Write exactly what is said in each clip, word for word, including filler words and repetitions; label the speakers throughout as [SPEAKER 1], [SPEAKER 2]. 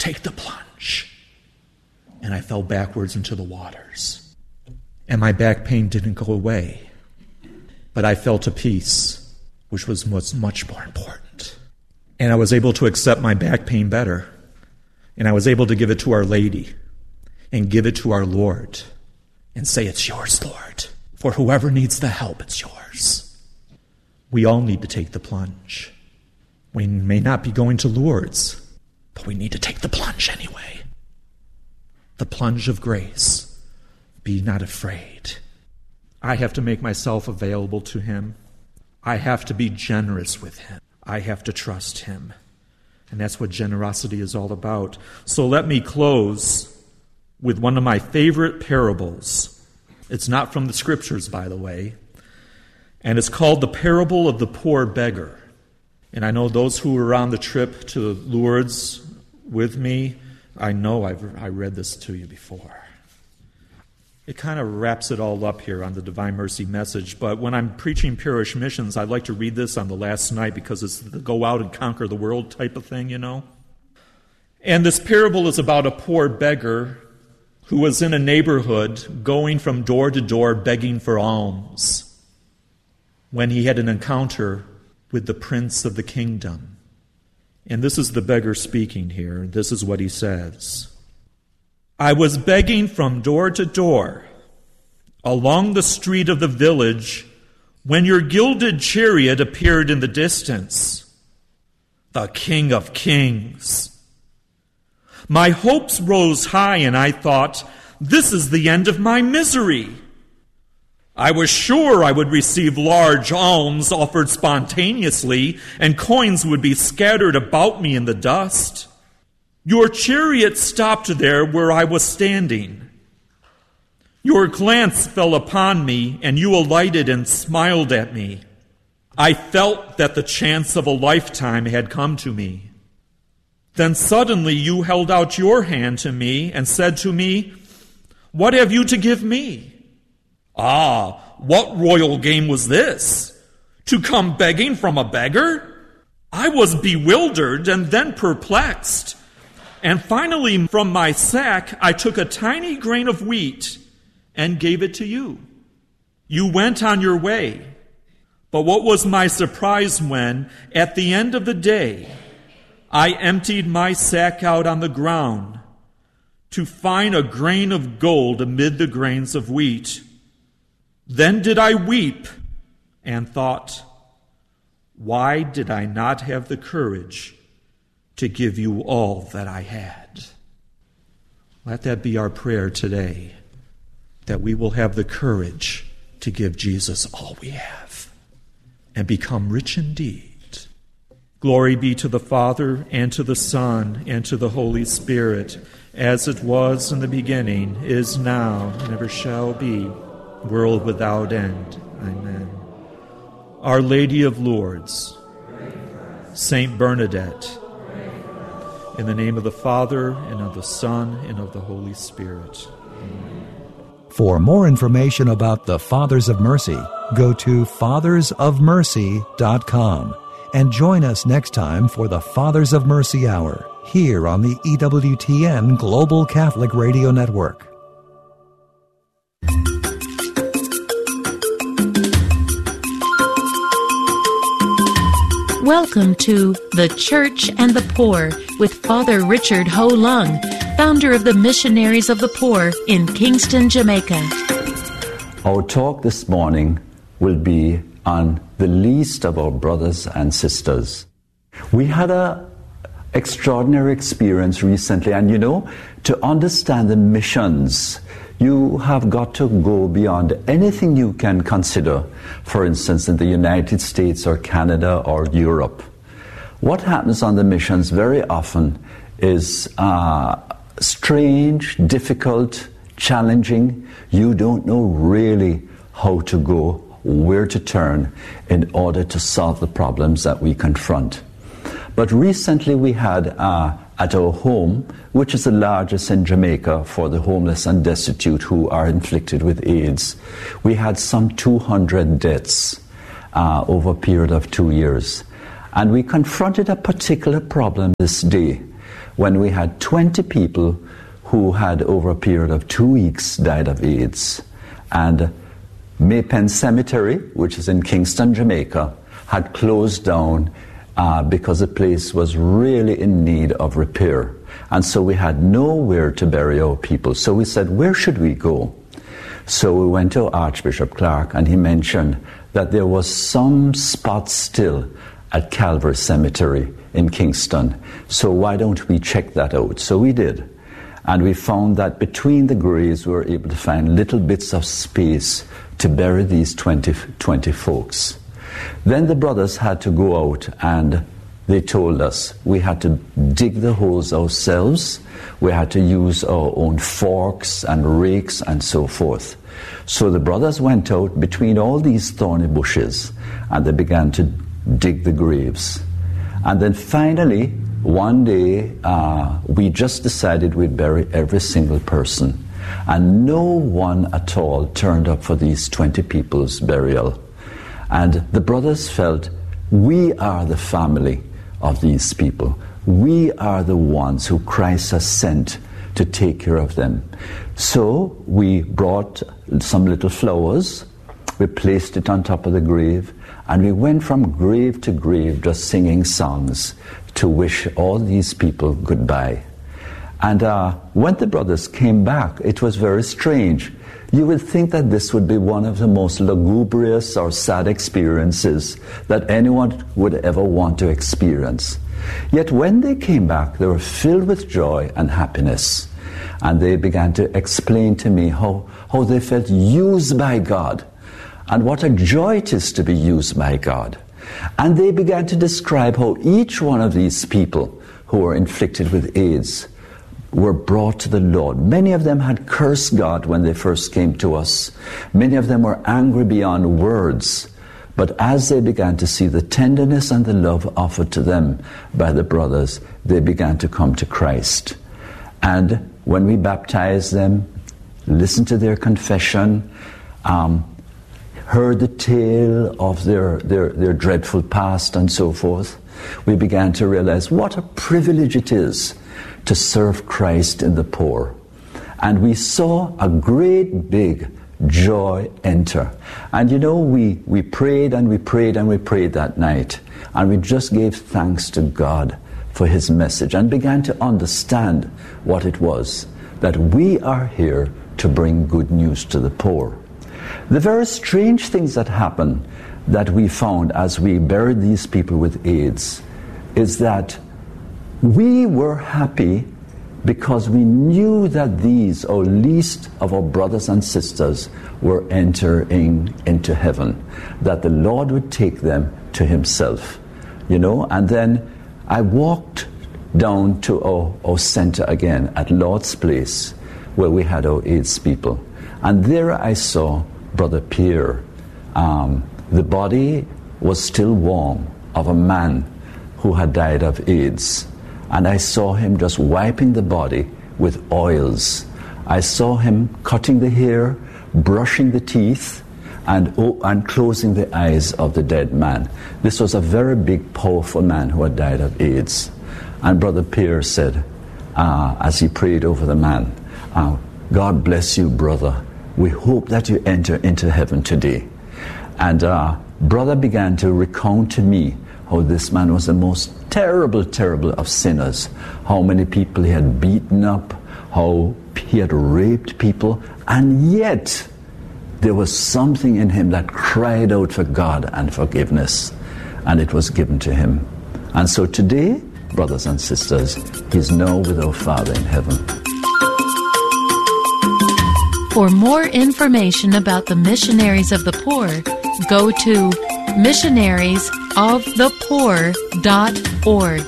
[SPEAKER 1] take the plunge. And I fell backwards into the waters. And my back pain didn't go away. But I felt a peace, which was much more important. And I was able to accept my back pain better. And I was able to give it to Our Lady and give it to our Lord and say, it's yours, Lord. For whoever needs the help, it's yours. We all need to take the plunge. We may not be going to Lourdes, but we need to take the plunge anyway. The plunge of grace. Be not afraid. I have to make myself available to Him. I have to be generous with Him. I have to trust Him. And that's what generosity is all about. So let me close with one of my favorite parables. It's not from the Scriptures, by the way. And it's called the parable of the poor beggar. And I know those who were on the trip to Lourdes with me, I know I've I read this to you before. It kind of wraps it all up here on the Divine Mercy message. But when I'm preaching parish missions, I like to read this on the last night because it's the go out and conquer the world type of thing, you know. And this parable is about a poor beggar who was in a neighborhood going from door to door begging for alms when he had an encounter with the Prince of the Kingdom. And this is the beggar speaking here. This is what he says. I was begging from door to door along the street of the village when your gilded chariot appeared in the distance, the King of Kings. My hopes rose high and I thought, this is the end of my misery. I was sure I would receive large alms offered spontaneously and coins would be scattered about me in the dust. Your chariot stopped there where I was standing. Your glance fell upon me, and you alighted and smiled at me. I felt that the chance of a lifetime had come to me. Then suddenly you held out your hand to me and said to me, what have you to give me? Ah, what royal game was this? To come begging from a beggar? I was bewildered and then perplexed. And finally, from my sack, I took a tiny grain of wheat and gave it to you. You went on your way. But what was my surprise when, at the end of the day, I emptied my sack out on the ground to find a grain of gold amid the grains of wheat. Then did I weep and thought, why did I not have the courage to give you all that I had? Let that be our prayer today, that we will have the courage to give Jesus all we have and become rich indeed. Glory be to the Father, and to the Son, and to the Holy Spirit, as it was in the beginning, is now, and ever shall be, world without end. Amen. Our Lady of Lourdes, Saint Bernadette, in the name of the Father, and of the Son, and of the Holy Spirit. Amen.
[SPEAKER 2] For more information about the Fathers of Mercy, go to fathers of mercy dot com and join us next time for the Fathers of Mercy Hour here on the E W T N Global Catholic Radio Network.
[SPEAKER 3] Welcome to The Church and the Poor with Father Richard Ho Lung, founder of the Missionaries of the Poor in Kingston, Jamaica.
[SPEAKER 4] Our talk this morning will be on the least of our brothers and sisters. We had an extraordinary experience recently, and you know, to understand the missions, you have got to go beyond anything you can consider, for instance, in the United States or Canada or Europe. What happens on the missions very often is uh, strange, difficult, challenging. You don't know really how to go, where to turn in order to solve the problems that we confront. But recently we had uh, at our home, which is the largest in Jamaica for the homeless and destitute who are inflicted with AIDS, we had some two hundred deaths uh, over a period of two years. And we confronted a particular problem this day, when we had twenty people who had, over a period of two weeks, died of AIDS. And Maypen Cemetery, which is in Kingston, Jamaica, had closed down uh, because the place was really in need of repair. And so we had nowhere to bury our people. So we said, where should we go? So we went to Archbishop Clark, and he mentioned that there was some spot still at Calvary Cemetery in Kingston. So why don't we check that out? So we did. And we found that between the graves we were able to find little bits of space to bury these twenty, twenty folks. Then the brothers had to go out, and they told us we had to dig the holes ourselves. We had to use our own forks and rakes and so forth. So the brothers went out between all these thorny bushes, and they began to dig the graves. And then finally, one day, uh, we just decided we'd bury every single person. And no one at all turned up for these twenty people's burial. And the brothers felt, we are the family of these people. We are the ones who Christ has sent to take care of them. So we brought some little flowers, we placed it on top of the grave, and we went from grave to grave just singing songs to wish all these people goodbye. And uh, when the brothers came back, it was very strange. You would think that this would be one of the most lugubrious or sad experiences that anyone would ever want to experience. Yet when they came back, they were filled with joy and happiness. And they began to explain to me how, how they felt used by God, and what a joy it is to be used by God. And they began to describe how each one of these people who were inflicted with AIDS were brought to the Lord. Many of them had cursed God when they first came to us. Many of them were angry beyond words. But as they began to see the tenderness and the love offered to them by the brothers, they began to come to Christ. And when we baptized them, listened to their confession, um, heard the tale of their, their, their dreadful past and so forth, we began to realize what a privilege it is to serve Christ in the poor. And we saw a great big joy enter. And you know, we, we prayed and we prayed and we prayed that night. And we just gave thanks to God for his message and began to understand what it was, that we are here to bring good news to the poor. The very strange things that happened that we found as we buried these people with AIDS is that we were happy because we knew that these, our least of our brothers and sisters, were entering into heaven, that the Lord would take them to himself, you know. And then I walked down to our, our center again at Lord's Place, where we had our AIDS people, and there I saw Brother Pierre. Um, the body was still warm of a man who had died of AIDS. And I saw him just wiping the body with oils. I saw him cutting the hair, brushing the teeth, and, oh, and closing the eyes of the dead man. This was a very big, powerful man who had died of AIDS. And Brother Pierre said, uh, as he prayed over the man, uh, God bless you, brother. We hope that you enter into heaven today. And uh, brother began to recount to me how this man was the most terrible, terrible of sinners, how many people he had beaten up, how he had raped people, and yet there was something in him that cried out for God and forgiveness, and it was given to him. And so today, brothers and sisters, he's now with our Father in heaven.
[SPEAKER 3] For more information about the Missionaries of the Poor, go to missionaries of the poor dot org.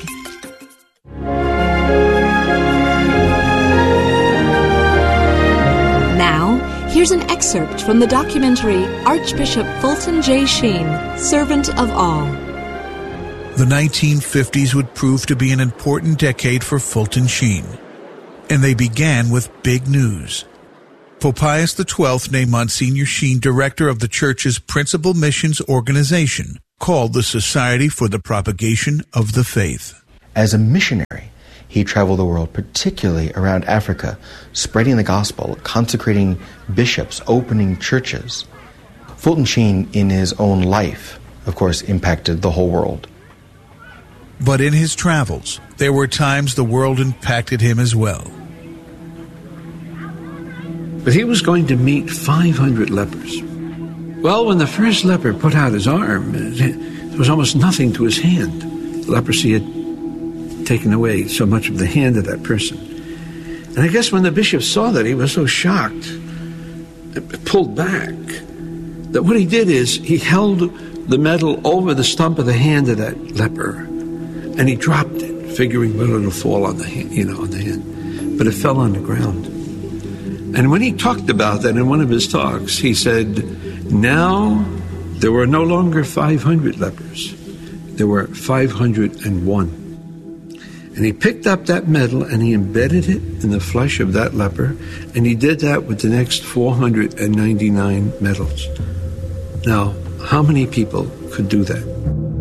[SPEAKER 5] Now, here's an excerpt from the documentary Archbishop Fulton J. Sheen, Servant of All.
[SPEAKER 6] The nineteen fifties would prove to be an important decade for Fulton Sheen, and they began with big news. Pope Pius the twelfth named Monsignor Sheen director of the Church's principal missions organization, called the Society for the Propagation of the Faith.
[SPEAKER 7] As a missionary, He traveled the world, particularly around Africa, spreading the gospel, consecrating bishops, opening churches. Fulton Sheen, in his own life, of course, impacted the whole world.
[SPEAKER 6] But in his travels, there were times the world impacted him as well.
[SPEAKER 8] But he was going to meet five hundred lepers. Well, when the first leper put out his arm, there was almost nothing to his hand. Leprosy had taken away so much of the hand of that person. And I guess when the bishop saw that, he was so shocked, pulled back, that what he did is he held the metal over the stump of the hand of that leper, and he dropped it, figuring, well, it'll fall on the hand, you know, on the hand. But it fell on the ground. And when he talked about that in one of his talks, he said, now there were no longer five hundred lepers. There were five hundred one. And he picked up that metal and he embedded it in the flesh of that leper, and he did that with the next four hundred ninety-nine metals. Now, how many people could do that?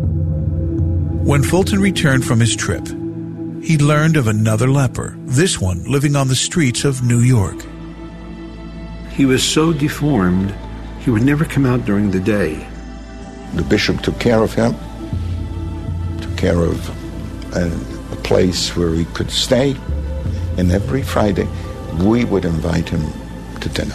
[SPEAKER 6] When Fulton returned from his trip, he learned of another leper, this one living on the streets of New York.
[SPEAKER 8] He was so deformed, he would never come out during the day.
[SPEAKER 9] The bishop took care of him, took care of a, a place where he could stay, and every Friday we would invite him to dinner.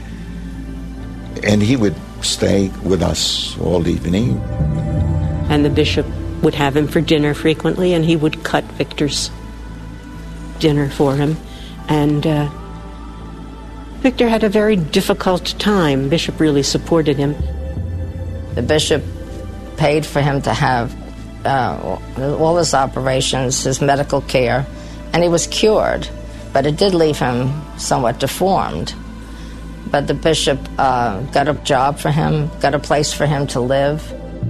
[SPEAKER 9] And he would stay with us all evening.
[SPEAKER 10] And the bishop would have him for dinner frequently, and he would cut Victor's dinner for him. And uh, Victor had a very difficult time. Bishop really supported him.
[SPEAKER 11] The bishop paid for him to have uh, all his operations, his medical care, and he was cured. But it did leave him somewhat deformed. But the bishop uh, got a job for him, got a place for him to live.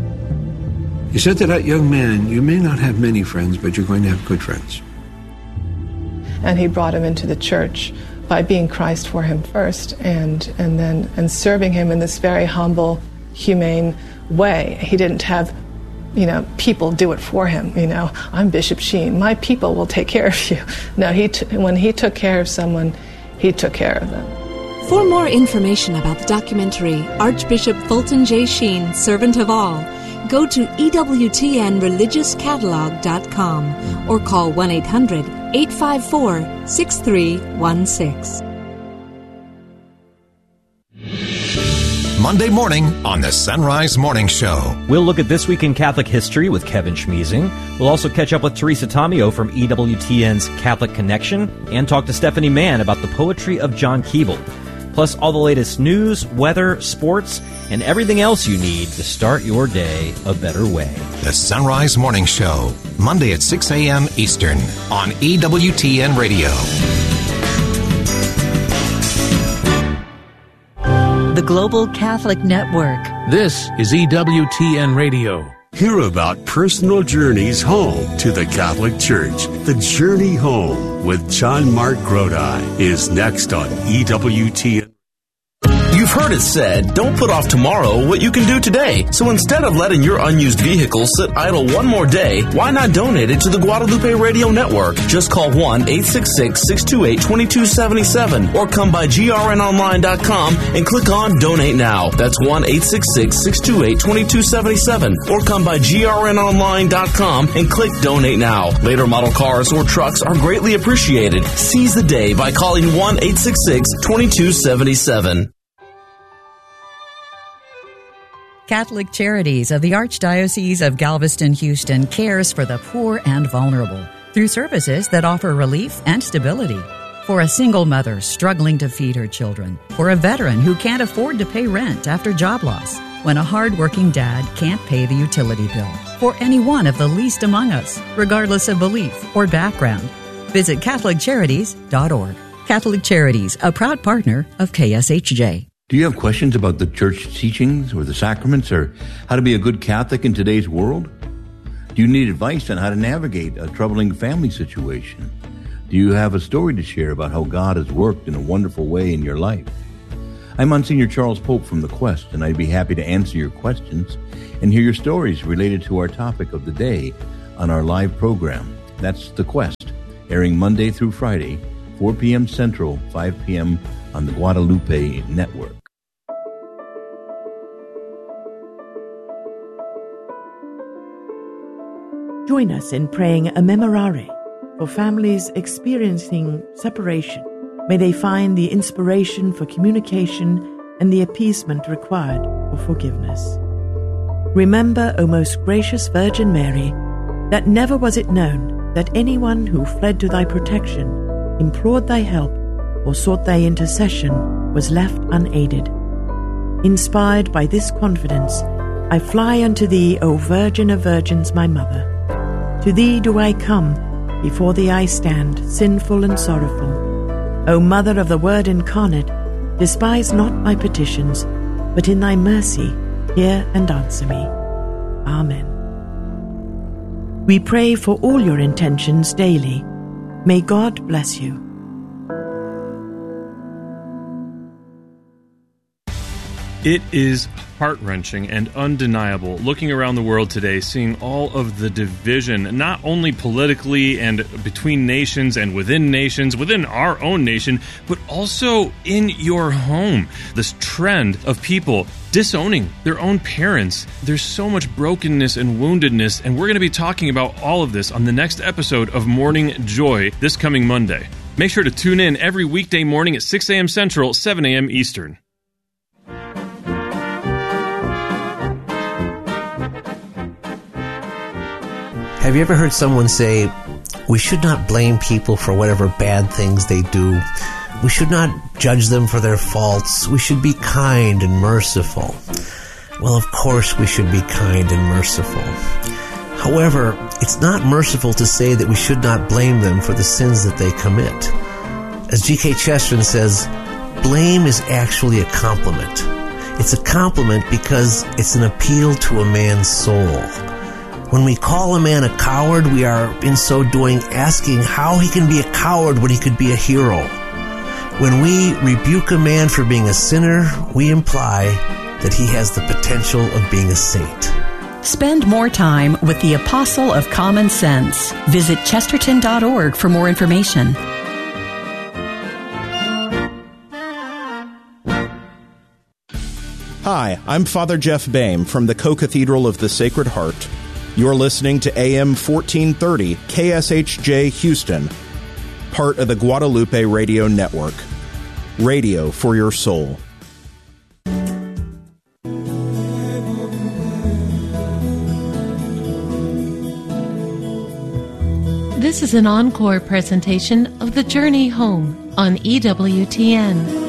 [SPEAKER 8] He said to that young man, you may not have many friends, but you're going to have good friends.
[SPEAKER 12] And he brought him into the church by being Christ for him first, and and then and serving him in this very humble, humane way. He didn't have, you know, people do it for him. You know, I'm Bishop Sheen. My people will take care of you. No, he t- when he took care of someone, he took care of them.
[SPEAKER 5] For more information about the documentary Archbishop Fulton J. Sheen, Servant of All, go to E W T N religious catalog dot com or call one eight hundred eight five four six three one six.
[SPEAKER 13] Monday morning on the Sunrise Morning Show.
[SPEAKER 14] We'll look at This Week in Catholic History with Kevin Schmeezing. We'll also catch up with Teresa Tomeo from E W T N's Catholic Connection and talk to Stephanie Mann about the poetry of John Keble. Plus all the latest news, weather, sports, and everything else you need to start your day a better way.
[SPEAKER 13] The Sunrise Morning Show, Monday at six a.m. Eastern on E W T N Radio.
[SPEAKER 3] The Global Catholic Network.
[SPEAKER 15] This is E W T N Radio.
[SPEAKER 16] Hear about personal journeys home to the Catholic Church. The Journey Home with John Mark Grodi is next on E W T N.
[SPEAKER 17] You've heard it said, don't put off tomorrow what you can do today. So instead of letting your unused vehicle sit idle one more day, why not donate it to the Guadalupe Radio Network? Just call one eight six six, six two eight, two two seven seven or come by G R N online dot com and click on Donate Now. That's one eight six six, six two eight, two two seven seven or come by G R N online dot com and click Donate Now. Later model cars or trucks are greatly appreciated. Seize the day by calling one eight six six, two two seven seven.
[SPEAKER 18] Catholic Charities of the Archdiocese of Galveston-Houston cares for the poor and vulnerable through services that offer relief and stability. For a single mother struggling to feed her children, for a veteran who can't afford to pay rent after job loss, when a hard-working dad can't pay the utility bill, for any one of the least among us, regardless of belief or background. Visit Catholic Charities dot org. Catholic Charities, a proud partner of K S H J.
[SPEAKER 19] Do you have questions about the church teachings or the sacraments or how to be a good Catholic in today's world? Do you need advice on how to navigate a troubling family situation? Do you have a story to share about how God has worked in a wonderful way in your life? I'm Monsignor Charles Pope from The Quest, and I'd be happy to answer your questions and hear your stories related to our topic of the day on our live program. That's The Quest, airing Monday through Friday, four p.m. Central, five p.m. on the Guadalupe Network.
[SPEAKER 20] Join us in praying a memorare for families experiencing separation. May they find the inspiration for communication and the appeasement required for forgiveness. Remember, O most gracious Virgin Mary, that never was it known that anyone who fled to thy protection, implored thy help, or sought thy intercession was left unaided. Inspired by this confidence, I fly unto thee, O Virgin of Virgins, my Mother. To thee do I come, before thee I stand, sinful and sorrowful. O Mother of the Word incarnate, despise not my petitions, but in thy mercy hear and answer me. Amen. We pray for all your intentions daily. May God bless you.
[SPEAKER 21] It is heart-wrenching and undeniable looking around the world today, seeing all of the division, not only politically and between nations and within nations, within our own nation, but also in your home. This trend of people disowning their own parents. There's so much brokenness and woundedness, and we're going to be talking about all of this on the next episode of Morning Joy this coming Monday. Make sure to tune in every weekday morning at six a.m. Central, seven a.m. Eastern.
[SPEAKER 22] Have you ever heard someone say, we should not blame people for whatever bad things they do. We should not judge them for their faults. We should be kind and merciful. Well, of course we should be kind and merciful. However, it's not merciful to say that we should not blame them for the sins that they commit. As G K Chesterton says, blame is actually a compliment. It's a compliment because it's an appeal to a man's soul. When we call a man a coward, we are, in so doing, asking how he can be a coward when he could be a hero. When we rebuke a man for being a sinner, we imply that he has the potential of being a saint.
[SPEAKER 18] Spend more time with the Apostle of Common Sense. Visit chesterton dot org for more information.
[SPEAKER 23] Hi, I'm Father Jeff Boehm from the Co-Cathedral of the Sacred Heart. You're listening to A M fourteen thirty K S H J Houston, part of the Guadalupe Radio Network. Radio for your soul.
[SPEAKER 3] This is an encore presentation of The Journey Home on E W T N.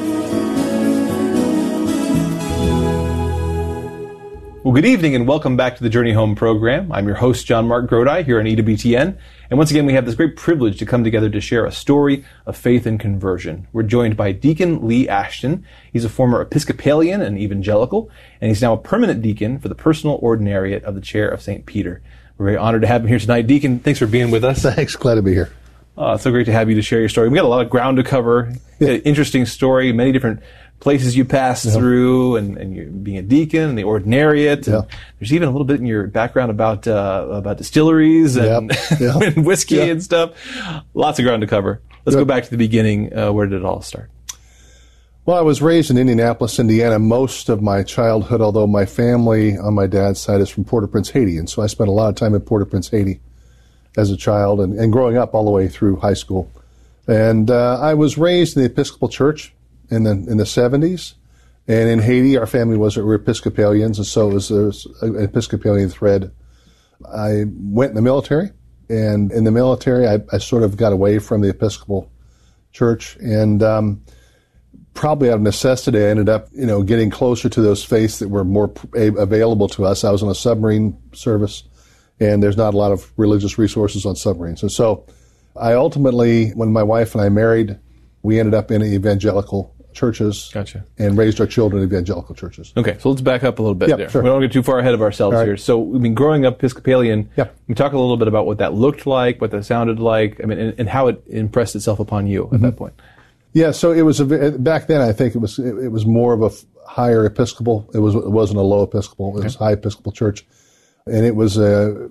[SPEAKER 24] Well, good evening and welcome back to the Journey Home program. I'm your host, John Mark Grodi, here on E W T N. And once again, we have this great privilege to come together to share a story of faith and conversion. We're joined by Deacon Lee Ashton. He's a former Episcopalian and evangelical, and he's now a permanent deacon for the Personal Ordinariate of the Chair of Saint Peter. We're very honored to have him here tonight. Deacon, thanks for being with us.
[SPEAKER 25] Thanks. Glad to be here.
[SPEAKER 24] Uh, it's so great to have you to share your story. We got a lot of ground to cover. Yeah. An interesting story, many different places you passed yeah. through, and, and you being a deacon and the ordinariate. And yeah. there's even a little bit in your background about uh, about distilleries and, yep. Yeah. and whiskey yeah. and stuff. Lots of ground to cover. Let's yep. go back to the beginning. Uh, where did it all start?
[SPEAKER 25] Well, I was raised in Indianapolis, Indiana, most of my childhood, although my family on my dad's side is from Port-au-Prince, Haiti. And so I spent a lot of time in Port-au-Prince, Haiti as a child and, and growing up all the way through high school. And uh, I was raised in the Episcopal Church in the in the seventies. And in Haiti, our family was we were Episcopalians, and so it was, it was an Episcopalian thread. I went in the military, and in the military, I, I sort of got away from the Episcopal Church, and um, probably out of necessity, I ended up, you know, getting closer to those faiths that were more available to us. I was on a submarine service, and there's not a lot of religious resources on submarines. And so I ultimately, when my wife and I married, we ended up in evangelical churches
[SPEAKER 24] gotcha.
[SPEAKER 25] and raised our children in evangelical churches.
[SPEAKER 24] Okay, so let's back up a little bit
[SPEAKER 25] yep,
[SPEAKER 24] there.
[SPEAKER 25] Sure.
[SPEAKER 24] We don't get too far ahead of ourselves right. here. So, I mean, growing up Episcopalian,
[SPEAKER 25] yep.
[SPEAKER 24] we talk a little bit about what that looked like, what that sounded like, I mean, and, and how it impressed itself upon you at mm-hmm. that point.
[SPEAKER 25] Yeah, so it was a, back then. I think it was it, it was more of a higher Episcopal. It was it wasn't a low Episcopal. It okay. was a high Episcopal church, and it was a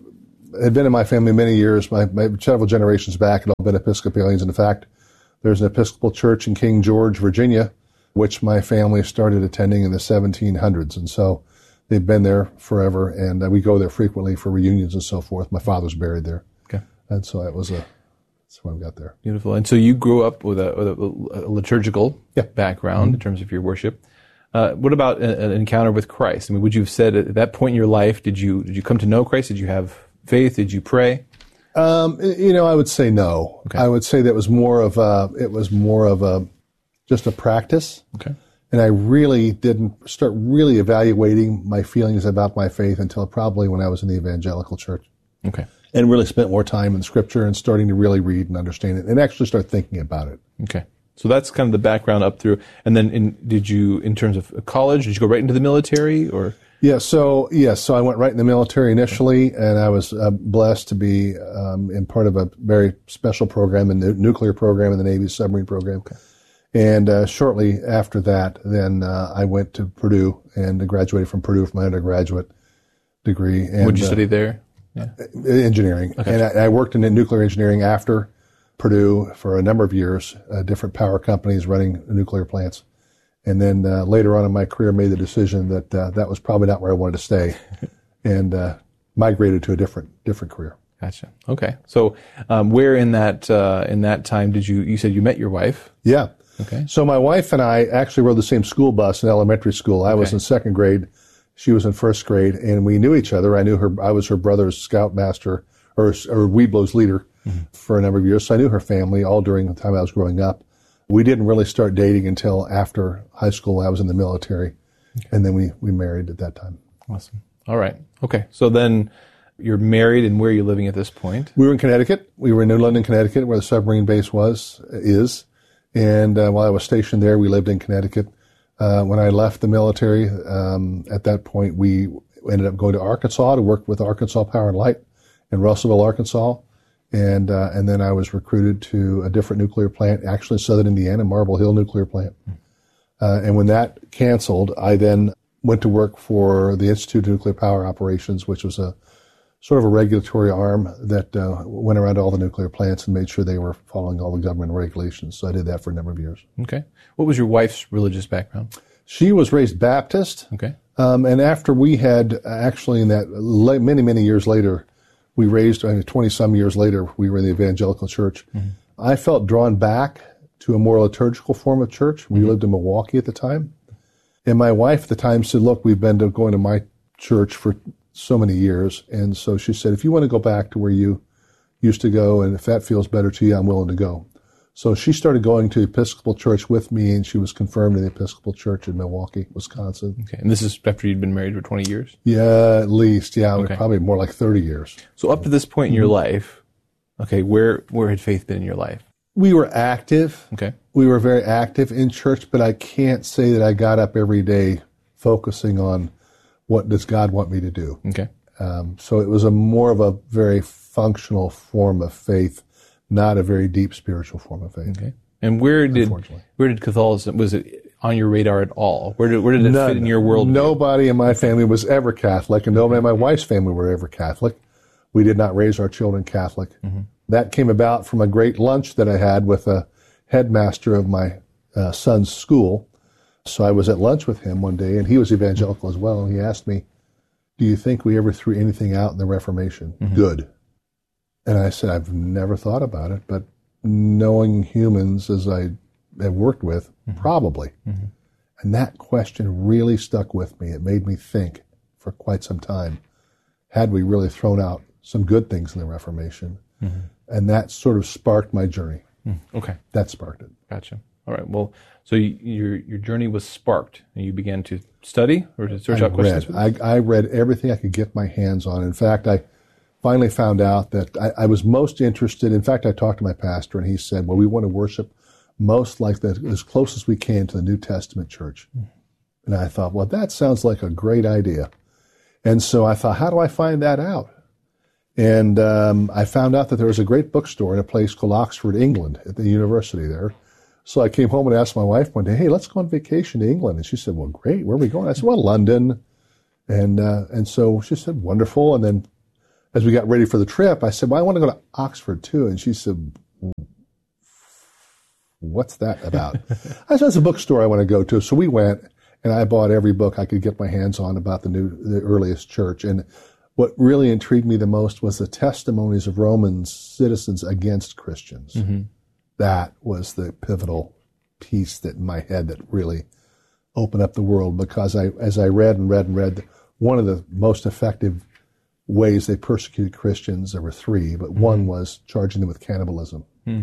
[SPEAKER 25] had been in my family many years, my, my several generations back, had all been Episcopalians. In fact, there's an Episcopal church in King George, Virginia, which my family started attending in the seventeen hundreds. And so they've been there forever, and uh, we go there frequently for reunions and so forth. My father's buried there.
[SPEAKER 24] Okay.
[SPEAKER 25] And so that was a, that's why we got there.
[SPEAKER 24] Beautiful. And so you grew up with a, with a, a liturgical
[SPEAKER 25] yeah.
[SPEAKER 24] background
[SPEAKER 25] Mm-hmm.
[SPEAKER 24] in terms of your worship. Uh, what about a, an encounter with Christ? I mean, would you have said at that point in your life, did you did you come to know Christ? Did you have faith? Did you pray?
[SPEAKER 25] Um, you know, I would say no.
[SPEAKER 24] Okay.
[SPEAKER 25] I would say that was more of a, it was more of a, just a practice.
[SPEAKER 24] Okay.
[SPEAKER 25] And I really didn't start really evaluating my feelings about my faith until probably when I was in the evangelical church.
[SPEAKER 24] Okay.
[SPEAKER 25] And really spent more time in Scripture and starting to really read and understand it and actually start thinking about it.
[SPEAKER 24] Okay. So that's kind of the background up through. And then in, did you, in terms of college, did you go right into the military or?
[SPEAKER 25] Yeah, so, yeah, so I went right in the military initially, and I was uh, blessed to be um, in part of a very special program, in the nuclear program in the Navy's submarine program.
[SPEAKER 24] Okay.
[SPEAKER 25] And uh, shortly after that, then uh, I went to Purdue and graduated from Purdue for my undergraduate degree. And,
[SPEAKER 24] what did you
[SPEAKER 25] uh,
[SPEAKER 24] study there? Yeah.
[SPEAKER 25] Engineering.
[SPEAKER 24] Okay.
[SPEAKER 25] And I, I worked in nuclear engineering after Purdue for a number of years, uh, different power companies running nuclear plants. And then uh, later on in my career made the decision that uh, that was probably not where I wanted to stay and uh, migrated to a different different career.
[SPEAKER 24] Gotcha. Okay. So um, where in that uh, in that time did you, you said you met your wife?
[SPEAKER 25] Yeah.
[SPEAKER 24] Okay.
[SPEAKER 25] So my wife and I actually rode the same school bus in elementary school. I was
[SPEAKER 24] Okay.
[SPEAKER 25] in second grade. She was in first grade, and we knew each other. I knew her. I was her brother's scoutmaster or, or Weeblo's leader mm-hmm. for a number of years. So I knew her family all during the time I was growing up. We didn't really start dating until after high school. I was in the military, okay. and then we, we married at that time.
[SPEAKER 24] Awesome. All right. Okay. So then you're married, and where are you living at this point?
[SPEAKER 25] We were in Connecticut. We were in New London, Connecticut, where the submarine base was, is. And uh, while I was stationed there, we lived in Connecticut. Uh, when I left the military, um, at that point, we ended up going to Arkansas to work with Arkansas Power and Light in Russellville, Arkansas. And uh, and then I was recruited to a different nuclear plant, actually in southern Indiana, Marble Hill Nuclear Plant. Uh, and when that canceled, I then went to work for the Institute of Nuclear Power Operations, which was a sort of a regulatory arm that uh, went around to all the nuclear plants and made sure they were following all the government regulations. So I did that for a number of years.
[SPEAKER 24] Okay. What was your wife's religious background?
[SPEAKER 25] She was raised Baptist.
[SPEAKER 24] Okay.
[SPEAKER 25] Um, and after we had, actually in that, many, many years later, we raised, I mean, twenty-some years later, we were in the evangelical church. Mm-hmm. I felt drawn back to a more liturgical form of church. We mm-hmm. lived in Milwaukee at the time. And my wife at the time said, look, we've been to going to my church for so many years. And so she said, if you want to go back to where you used to go, and if that feels better to you, I'm willing to go. So she started going to Episcopal church with me, and she was confirmed in the Episcopal church in Milwaukee, Wisconsin.
[SPEAKER 24] Okay. And this is after you'd been married for twenty years?
[SPEAKER 25] Yeah, at least. Yeah,
[SPEAKER 24] okay.
[SPEAKER 25] Probably more like thirty years.
[SPEAKER 24] So up to this point in your life, okay, where where had faith been in your life?
[SPEAKER 25] We were active.
[SPEAKER 24] Okay.
[SPEAKER 25] We were very active in church, but I can't say that I got up every day focusing on what does God want me to do.
[SPEAKER 24] Okay.
[SPEAKER 25] Um, so it was a more of a very functional form of faith, not a very deep spiritual form of faith.
[SPEAKER 24] Okay. And where did where did Catholicism, was it on your radar at all? Where did where did it
[SPEAKER 25] None.
[SPEAKER 24] fit in your world?
[SPEAKER 25] Nobody in my family was ever Catholic, and nobody in my wife's family were ever Catholic. We did not raise our children Catholic. Mm-hmm. That came about from a great lunch that I had with a headmaster of my uh, son's school. So I was at lunch with him one day, and he was evangelical as well, and he asked me, do you think we ever threw anything out in the Reformation? Mm-hmm. Good. And I said, I've never thought about it, but knowing humans as I have worked with, mm-hmm. probably. Mm-hmm. And that question really stuck with me. It made me think for quite some time, had we really thrown out some good things in the Reformation? Mm-hmm. And that sort of sparked my journey.
[SPEAKER 24] Mm, okay.
[SPEAKER 25] That sparked it.
[SPEAKER 24] Gotcha. All right. Well, so you, your your journey was sparked, and you began to study or to search
[SPEAKER 25] I
[SPEAKER 24] out questions?
[SPEAKER 25] Read. I, I read everything I could get my hands on. In fact, I finally found out that I, I was most interested. In fact, I talked to my pastor, and he said, well, we want to worship most like the, as close as we can to the New Testament church. Mm. And I thought, well, that sounds like a great idea. And so I thought, how do I find that out? And um, I found out that there was a great bookstore in a place called Oxford, England, at the university there. So I came home and asked my wife one day, hey, let's go on vacation to England. And she said, well, great. Where are we going? I said, well, London. And uh, and so she said, wonderful. And then as we got ready for the trip, I said, well, I want to go to Oxford too. And she said, what's that about? I said, it's a bookstore I want to go to. So we went, and I bought every book I could get my hands on about the new, the earliest church. And what really intrigued me the most was the testimonies of Roman citizens against Christians.
[SPEAKER 24] Mm-hmm.
[SPEAKER 25] That was the pivotal piece that in my head that really opened up the world, because I, as I read and read and read, one of the most effective ways they persecuted Christians, there were three, but mm-hmm. one was charging them with cannibalism.
[SPEAKER 24] Mm.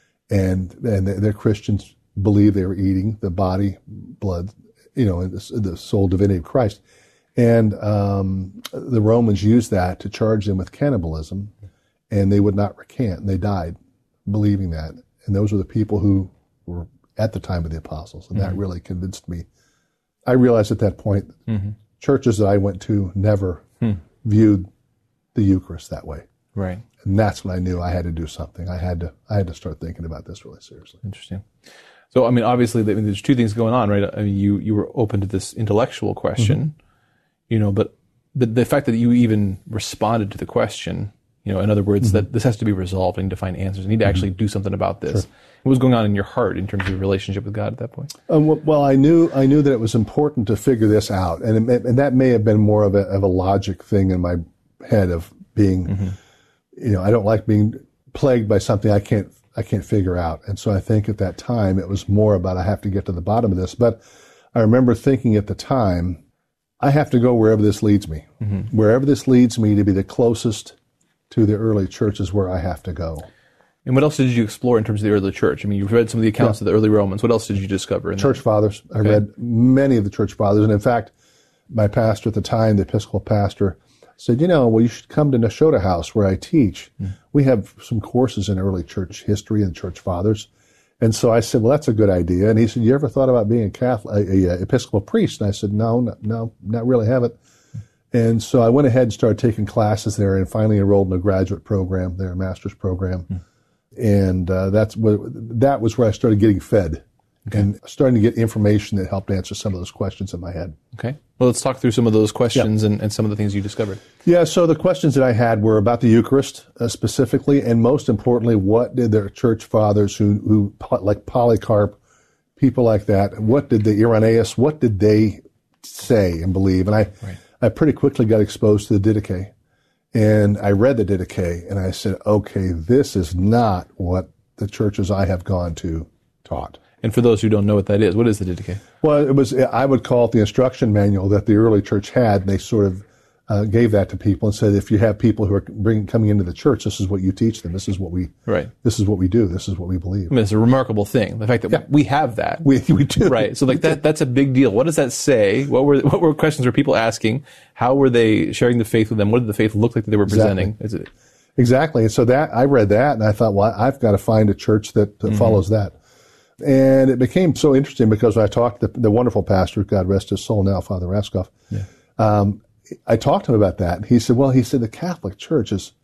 [SPEAKER 25] And and their Christians believed they were eating the body, blood, you know, the, the soul divinity of Christ. And um, the Romans used that to charge them with cannibalism, and they would not recant, and they died believing that. And those were the people who were at the time of the apostles, and mm-hmm. that really convinced me. I realized at that point,
[SPEAKER 24] mm-hmm.
[SPEAKER 25] churches that I went to never
[SPEAKER 24] hmm.
[SPEAKER 25] viewed the Eucharist that way.
[SPEAKER 24] Right.
[SPEAKER 25] And that's when I knew I had to do something. I had to I had to start thinking about this really seriously.
[SPEAKER 24] Interesting. So, I mean, obviously, I mean, there's two things going on, right? I mean, you, you were open to this intellectual question,
[SPEAKER 25] Mm-hmm.
[SPEAKER 24] you know, but the, the fact that you even responded to the question, you know, in other words,
[SPEAKER 25] Mm-hmm.
[SPEAKER 24] that this has to be resolved, I need to find answers, I need to actually do something about this.
[SPEAKER 25] Sure.
[SPEAKER 24] What was going on in your heart in terms of your relationship with God at that point?
[SPEAKER 25] Um, well, I knew I knew that it was important to figure this out, and it may, and that may have been more of a, of a logic thing in my head of being,
[SPEAKER 24] Mm-hmm.
[SPEAKER 25] you know, I don't like being plagued by something I can't I can't figure out, and so I think at that time it was more about I have to get to the bottom of this. But I remember thinking at the time, I have to go wherever this leads me,
[SPEAKER 24] Mm-hmm.
[SPEAKER 25] wherever this leads me to be the closest to the early church is where I have to go.
[SPEAKER 24] And what else did you explore in terms of the early church? I mean, you've read some of the accounts
[SPEAKER 25] Yeah.
[SPEAKER 24] of the early Romans. What else did you discover? In
[SPEAKER 25] Church
[SPEAKER 24] that?
[SPEAKER 25] fathers. I
[SPEAKER 24] Okay.
[SPEAKER 25] read many of the church fathers. And in fact, my pastor at the time, the Episcopal pastor, said, you know, well, you should come to Nashotah House where I teach.
[SPEAKER 24] Mm.
[SPEAKER 25] We have some courses in early church history and church fathers. And so I said, well, that's a good idea. And he said, you ever thought about being a Catholic, a, a Episcopal priest? And I said, no, no, no, not really, haven't. And so I went ahead and started taking classes there and finally enrolled in a graduate program there, a master's program.
[SPEAKER 24] Mm.
[SPEAKER 25] And uh, that's what, that was where I started getting fed
[SPEAKER 24] Okay.
[SPEAKER 25] and starting to get information that helped answer some of those questions in my head.
[SPEAKER 24] Okay. Well, let's talk through some of those questions and, and some of the things you discovered.
[SPEAKER 25] Yeah, so the questions that I had were about the Eucharist uh, specifically, and most importantly, what did their church fathers who, who like Polycarp, people like that, what did the Irenaeus, what did they say and believe? And I,
[SPEAKER 24] Right.
[SPEAKER 25] I pretty quickly got exposed to the Didache. And I read the Didache, and I said, okay, this is not what the churches I have gone to taught.
[SPEAKER 24] And for those who don't know what that is, what is the Didache?
[SPEAKER 25] Well, it was, I would call it the instruction manual that the early church had, and they sort of uh, gave that to people and said, if you have people who are bringing, coming into the church, this is what you teach them. This is what we,
[SPEAKER 24] Right.
[SPEAKER 25] this is what we do. This is what we believe.
[SPEAKER 24] I mean, it's a remarkable thing. The fact that
[SPEAKER 25] Yeah.
[SPEAKER 24] we have that.
[SPEAKER 25] We, we do.
[SPEAKER 24] Right. So like that, that's a big deal. What does that say? What were, what were questions were people asking? How were they sharing the faith with them? What did the faith look like that they were presenting?
[SPEAKER 25] Exactly.
[SPEAKER 24] Is it?
[SPEAKER 25] Exactly. And so that, I read that, and I thought, well, I've got to find a church that, that
[SPEAKER 24] Mm-hmm.
[SPEAKER 25] follows that. And it became so interesting because when I talked to the, the wonderful pastor, God rest his soul now, Father Raskoff,
[SPEAKER 24] Yeah.
[SPEAKER 25] um, I talked to him about that. He said, well, he said, the Catholic Church is,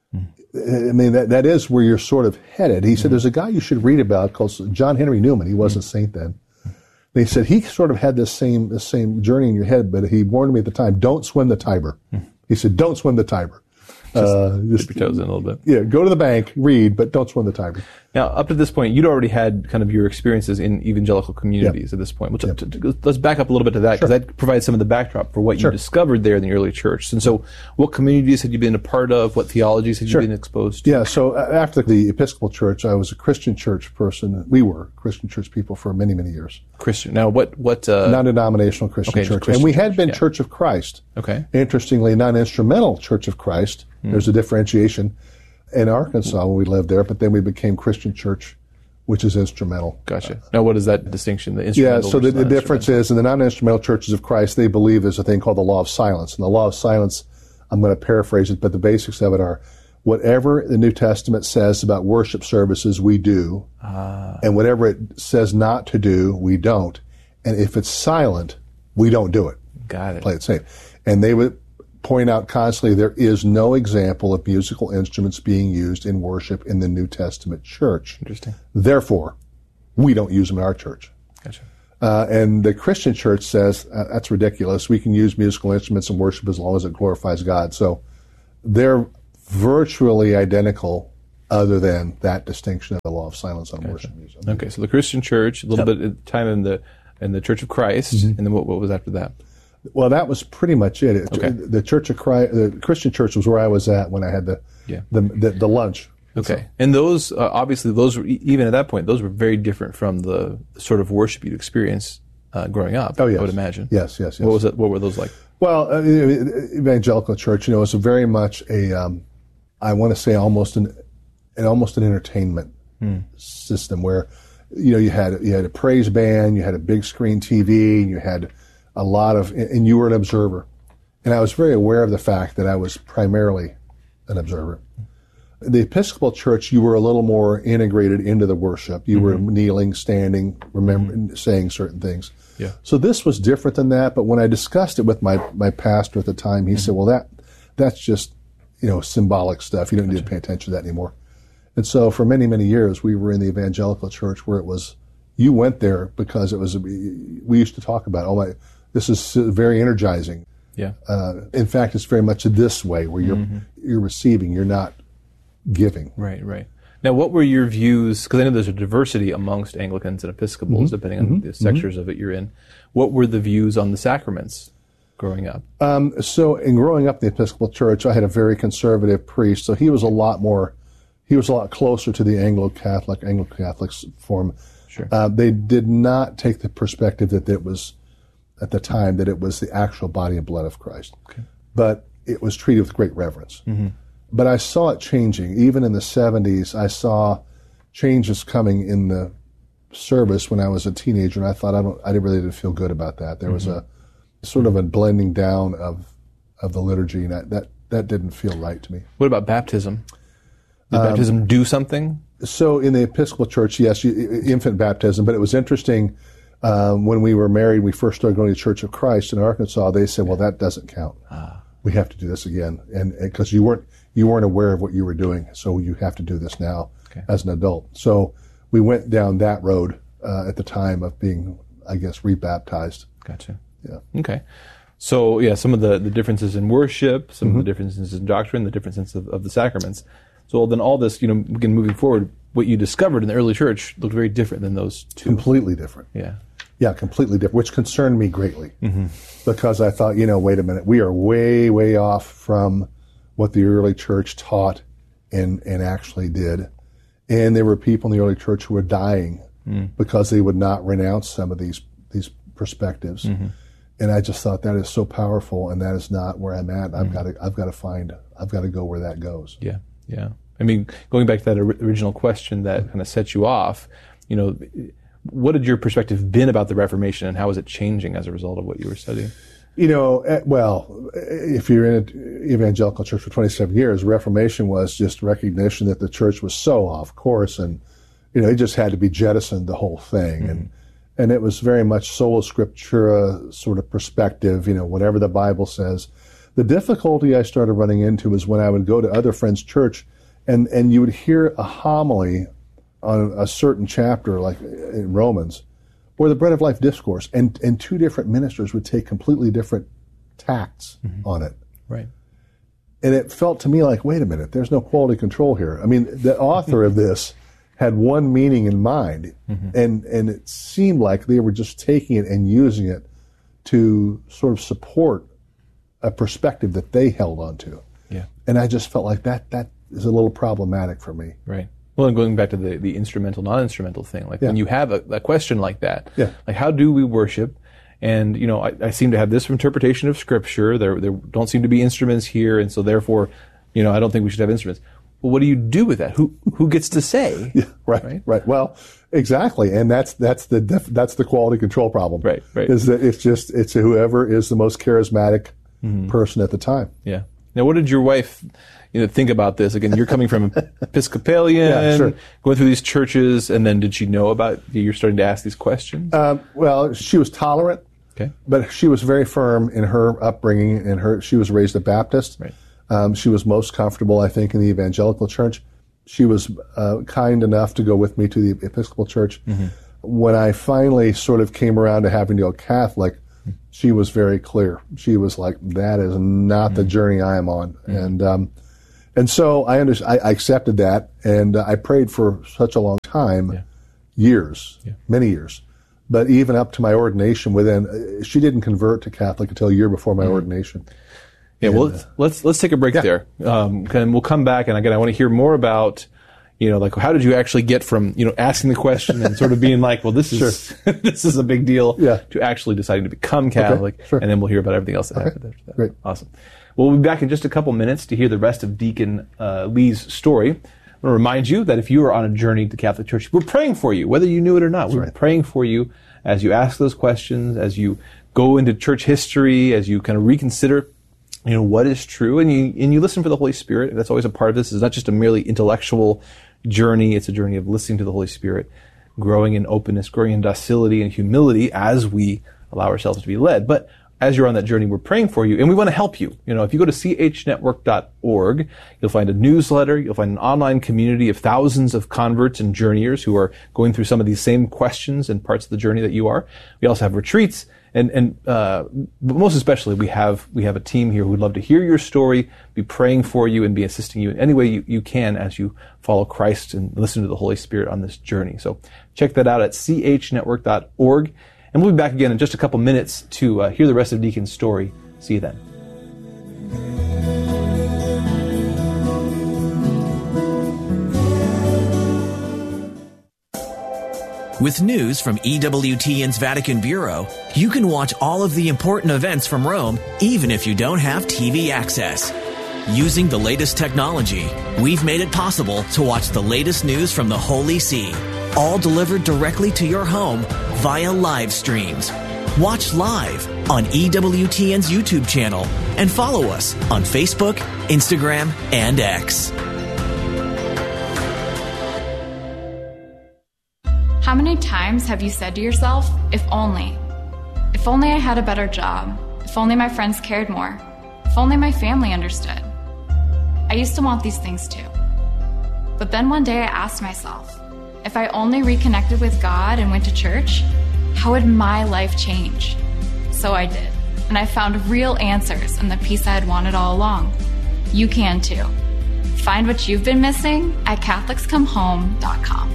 [SPEAKER 25] I mean, that, that is where you're sort of headed. He said, there's a guy you should read about called John Henry Newman. He wasn't a saint then. And he said, he sort of had this same, this same journey in your head, but he warned me at the time, don't swim the Tiber. He said, don't swim the Tiber.
[SPEAKER 24] Just
[SPEAKER 25] Uh,
[SPEAKER 24] dip your toes in a little bit.
[SPEAKER 25] Yeah, go to the bank, read, but don't swim the Tiber.
[SPEAKER 24] Now, up to this point, you'd already had kind of your experiences in evangelical communities at this point. Which,
[SPEAKER 25] Yep.
[SPEAKER 24] t- t- let's back up a little bit to that, because that provides some of the backdrop for what
[SPEAKER 25] Sure.
[SPEAKER 24] you discovered there in the early church. And so, what communities had you been a part of? What theologies had
[SPEAKER 25] Sure.
[SPEAKER 24] you been exposed to?
[SPEAKER 25] Yeah, so uh, after the Episcopal Church, I was a Christian church person. We were Christian church people for many, many years.
[SPEAKER 24] Christian. Now, what what? Uh,
[SPEAKER 25] Non-denominational Christian
[SPEAKER 24] okay, just
[SPEAKER 25] church.
[SPEAKER 24] Christian
[SPEAKER 25] and we had
[SPEAKER 24] church,
[SPEAKER 25] been
[SPEAKER 24] yeah.
[SPEAKER 25] Church of Christ.
[SPEAKER 24] Okay.
[SPEAKER 25] Interestingly, non-instrumental Church of Christ.
[SPEAKER 24] Hmm.
[SPEAKER 25] There's a differentiation in Arkansas when we lived there, but then we became Christian church, which is instrumental.
[SPEAKER 24] Gotcha. Now, what is that distinction? The
[SPEAKER 25] Yeah,
[SPEAKER 24] instrumental
[SPEAKER 25] so the,
[SPEAKER 24] versus
[SPEAKER 25] the difference is in the non-instrumental churches of Christ, they believe there's a thing called the law of silence. And the law of silence, I'm going to paraphrase it, but the basics of it are whatever the New Testament says about worship services, we do.
[SPEAKER 24] Ah.
[SPEAKER 25] And whatever it says not to do, we don't. And if it's silent, we don't do it.
[SPEAKER 24] Got it.
[SPEAKER 25] Play it safe. And they would point out constantly there is no example of musical instruments being used in worship in the New Testament church.
[SPEAKER 24] Interesting.
[SPEAKER 25] Therefore, we don't use them in our church.
[SPEAKER 24] Gotcha.
[SPEAKER 25] Uh, and the Christian church says, uh, that's ridiculous. We can use musical instruments in worship as long as it glorifies God. So they're virtually identical, other than that distinction of the law of silence on
[SPEAKER 24] Gotcha.
[SPEAKER 25] worship music.
[SPEAKER 24] Okay, so the Christian church, a little
[SPEAKER 25] Yep.
[SPEAKER 24] bit of time in the in the Church of Christ,
[SPEAKER 25] Mhm.
[SPEAKER 24] and then what, what was after that?
[SPEAKER 25] Well, that was pretty much it. it
[SPEAKER 24] Okay.
[SPEAKER 25] The Church of Christ, the Christian church was where I was at when I had the
[SPEAKER 24] Yeah.
[SPEAKER 25] the, the, the lunch.
[SPEAKER 24] Okay, and those uh, obviously those were e- even at that point those were very different from the sort of worship you'd experience uh, growing up.
[SPEAKER 25] Oh, yes.
[SPEAKER 24] I would imagine.
[SPEAKER 25] Yes, yes, yes.
[SPEAKER 24] What was it? What were those like?
[SPEAKER 25] Well, uh, evangelical church, you know, it's a very much a, um, I want to say almost an, an almost an entertainment
[SPEAKER 24] Hmm.
[SPEAKER 25] system where, you know, you had you had a praise band, you had a big screen T V, and you had a lot of, and you were an observer. And I was very aware of the fact that I was primarily an observer. The Episcopal Church, you were a little more integrated into the worship. You
[SPEAKER 24] Mm-hmm.
[SPEAKER 25] were kneeling, standing, remembering, saying certain things.
[SPEAKER 24] Yeah.
[SPEAKER 25] So this was different than that. But when I discussed it with my, my pastor at the time, he
[SPEAKER 24] Mm-hmm.
[SPEAKER 25] said, "Well, that that's just, you know, symbolic stuff. You don't need to pay attention to that anymore." And so for many, many years, we were in the Evangelical Church where it was, you went there because it was, we used to talk about, oh my, this is very energizing.
[SPEAKER 24] Yeah.
[SPEAKER 25] Uh, in fact, it's very much this way where you're
[SPEAKER 24] Mhm.
[SPEAKER 25] you're receiving, you're not giving.
[SPEAKER 24] Right, right. Now, what were your views? Because I know there's a diversity amongst Anglicans and Episcopals,
[SPEAKER 25] Mhm.
[SPEAKER 24] depending on
[SPEAKER 25] Mhm.
[SPEAKER 24] the sectors of it you're in. What were the views on the sacraments growing up?
[SPEAKER 25] Um, so in growing up in the Episcopal Church, I had a very conservative priest, so he was a lot more, he was a lot closer to the Anglo-Catholic, Anglo-Catholic form.
[SPEAKER 24] Sure.
[SPEAKER 25] Uh, they did not take the perspective that it was, at the time, that it was the actual body and blood of Christ.
[SPEAKER 24] Okay.
[SPEAKER 25] But it was treated with great reverence.
[SPEAKER 24] Mhm.
[SPEAKER 25] But I saw it changing. Even in the seventies, I saw changes coming in the service when I was a teenager, and I thought I don't, I really didn't feel good about that. There was
[SPEAKER 24] Mhm.
[SPEAKER 25] a sort of a blending down of of the liturgy, and I, that that didn't feel right to me.
[SPEAKER 24] What about baptism? Did
[SPEAKER 25] Um,
[SPEAKER 24] baptism do something?
[SPEAKER 25] So in the Episcopal Church, yes, you, infant baptism, but it was interesting. Um, when we were married, we first started going to Church of Christ in Arkansas. They said, "Well, that doesn't count.
[SPEAKER 24] Ah.
[SPEAKER 25] We have to do this again," and because you weren't you weren't aware of what you were doing, so you have to do this now
[SPEAKER 24] Okay.
[SPEAKER 25] as an adult. So we went down that road uh, at the time of being, I guess, rebaptized.
[SPEAKER 24] Gotcha.
[SPEAKER 25] Yeah.
[SPEAKER 24] Okay. So, yeah, some of the, the differences in worship, some
[SPEAKER 25] Mhm.
[SPEAKER 24] of the differences in doctrine, the differences of, of the sacraments. So then all this, you know, again, moving forward, what you discovered in the early church looked very different than those two.
[SPEAKER 25] Completely different.
[SPEAKER 24] Yeah.
[SPEAKER 25] Yeah, completely different, which concerned me greatly
[SPEAKER 24] Mhm.
[SPEAKER 25] because I thought, you know, wait a minute, we are way, way off from what the early church taught and, and actually did. And there were people in the early church who were dying
[SPEAKER 24] Mm.
[SPEAKER 25] because they would not renounce some of these these perspectives.
[SPEAKER 24] Mhm.
[SPEAKER 25] And I just thought that is so powerful, and that is not where I'm at. I've got to, I've got to find, I've got to go where that goes.
[SPEAKER 24] Yeah, yeah. I mean, going back to that or- original question that kind of set you off, you know, what had your perspective been about the Reformation, and how was it changing as a result of what you were studying?
[SPEAKER 25] You know, eh, well, if you're in an evangelical church for twenty-seven years, Reformation was just recognition that the church was so off course, and you know, it just had to be jettisoned, the whole thing,
[SPEAKER 24] Mm-hmm.
[SPEAKER 25] and and it was very much sola scriptura sort of perspective. You know, whatever the Bible says. The difficulty I started running into is when I would go to other friends' church, and and you would hear a homily on a certain chapter, like in Romans, or the Bread of Life discourse, and, and two different ministers would take completely different tacts on it.
[SPEAKER 24] Right.
[SPEAKER 25] And it felt to me like, wait a minute, there's no quality control here. I mean, the author of this had one meaning in mind,
[SPEAKER 24] Mhm.
[SPEAKER 25] and, and it seemed like they were just taking it and using it to sort of support a perspective that they held onto.
[SPEAKER 24] Yeah.
[SPEAKER 25] And I just felt like that that is a little problematic for me.
[SPEAKER 24] Right. Well, and going back to the, the instrumental, non-instrumental thing, like
[SPEAKER 25] Yeah.
[SPEAKER 24] when you have a, a question like that,
[SPEAKER 25] Yeah.
[SPEAKER 24] like how do we worship? And, you know, I, I seem to have this interpretation of Scripture. There, there don't seem to be instruments here, and so therefore, you know, I don't think we should have instruments. Well, what do you do with that? Who who gets to say?
[SPEAKER 25] Yeah, right, right, right. Well, exactly, and that's that's the def, that's the quality control problem.
[SPEAKER 24] Right, right.
[SPEAKER 25] Is that it's just it's whoever is the most charismatic
[SPEAKER 24] Mhm.
[SPEAKER 25] person at the time.
[SPEAKER 24] Yeah. Now, what did your wife, you know, think about this? Again, you're coming from Episcopalian,
[SPEAKER 25] Yeah, sure.
[SPEAKER 24] going through these churches, and then did she know about you're starting to ask these questions?
[SPEAKER 25] Um, well, she was tolerant,
[SPEAKER 24] Okay.
[SPEAKER 25] but she was very firm in her upbringing. And her she was raised a Baptist.
[SPEAKER 24] Right.
[SPEAKER 25] Um, she was most comfortable, I think, in the evangelical church. She was uh, kind enough to go with me to the Episcopal church.
[SPEAKER 24] Mhm.
[SPEAKER 25] When I finally sort of came around to having to go Catholic, She was very clear. She was like, that is not mm. the journey I am on. Mm. And um, and so I, under, I, I accepted that, and uh, I prayed for such a long time, yeah. years, yeah. many years. But even up to my ordination, within uh, she didn't convert to Catholic until a year before my mm. ordination.
[SPEAKER 24] Yeah, and, well, let's,
[SPEAKER 25] uh,
[SPEAKER 24] let's let's take a break yeah. there, um, and we'll come back. And again, I want to hear more about, you know, like how did you actually get from, you know, asking the question and sort of being like, well, this is sure. this is a big deal,
[SPEAKER 25] yeah.
[SPEAKER 24] to actually deciding to become Catholic,
[SPEAKER 25] okay, sure.
[SPEAKER 24] and then we'll hear about everything else that
[SPEAKER 25] okay.
[SPEAKER 24] happened after that.
[SPEAKER 25] Great,
[SPEAKER 24] awesome. Well, we'll be back in just a couple minutes to hear the rest of Deacon uh, Lee's story. I want to remind you that if you are on a journey to Catholic Church, we're praying for you, whether you knew it or not. That's we're right. praying for you as you ask those questions, as you go into church history, as you kind of reconsider, you know, what is true, and you and you listen for the Holy Spirit. That's always a part of this. It's not just a merely intellectual journey. It's a journey of listening to the Holy Spirit, growing in openness, growing in docility and humility as we allow ourselves to be led. But as you're on that journey, we're praying for you, and we want to help you. You know, if you go to c h network dot org, you'll find a newsletter, you'll find an online community of thousands of converts and journeyers who are going through some of these same questions and parts of the journey that you are. We also have retreats, and and uh, but most especially, we have we have a team here who would love to hear your story, be praying for you, and be assisting you in any way you, you can as you follow Christ and listen to the Holy Spirit on this journey. So check that out at c h network dot org. And we'll be back again in just a couple minutes to uh, hear the rest of Deacon's story. See you then.
[SPEAKER 1] With news from E W T N's Vatican Bureau, you can watch all of the important events from Rome, even if you don't have T V access. Using the latest technology, we've made it possible to watch the latest news from the Holy See, all delivered directly to your home via live streams. Watch live on E W T N's YouTube channel and follow us on Facebook, Instagram, and X.
[SPEAKER 2] How many times have you said to yourself, if only? If only I had a better job. If only my friends cared more. If only my family understood. I used to want these things too. But then one day I asked myself, if I only reconnected with God and went to church, how would my life change? So I did, and I found real answers and the peace I had wanted all along. You can too. Find what you've been missing at catholics come home dot com.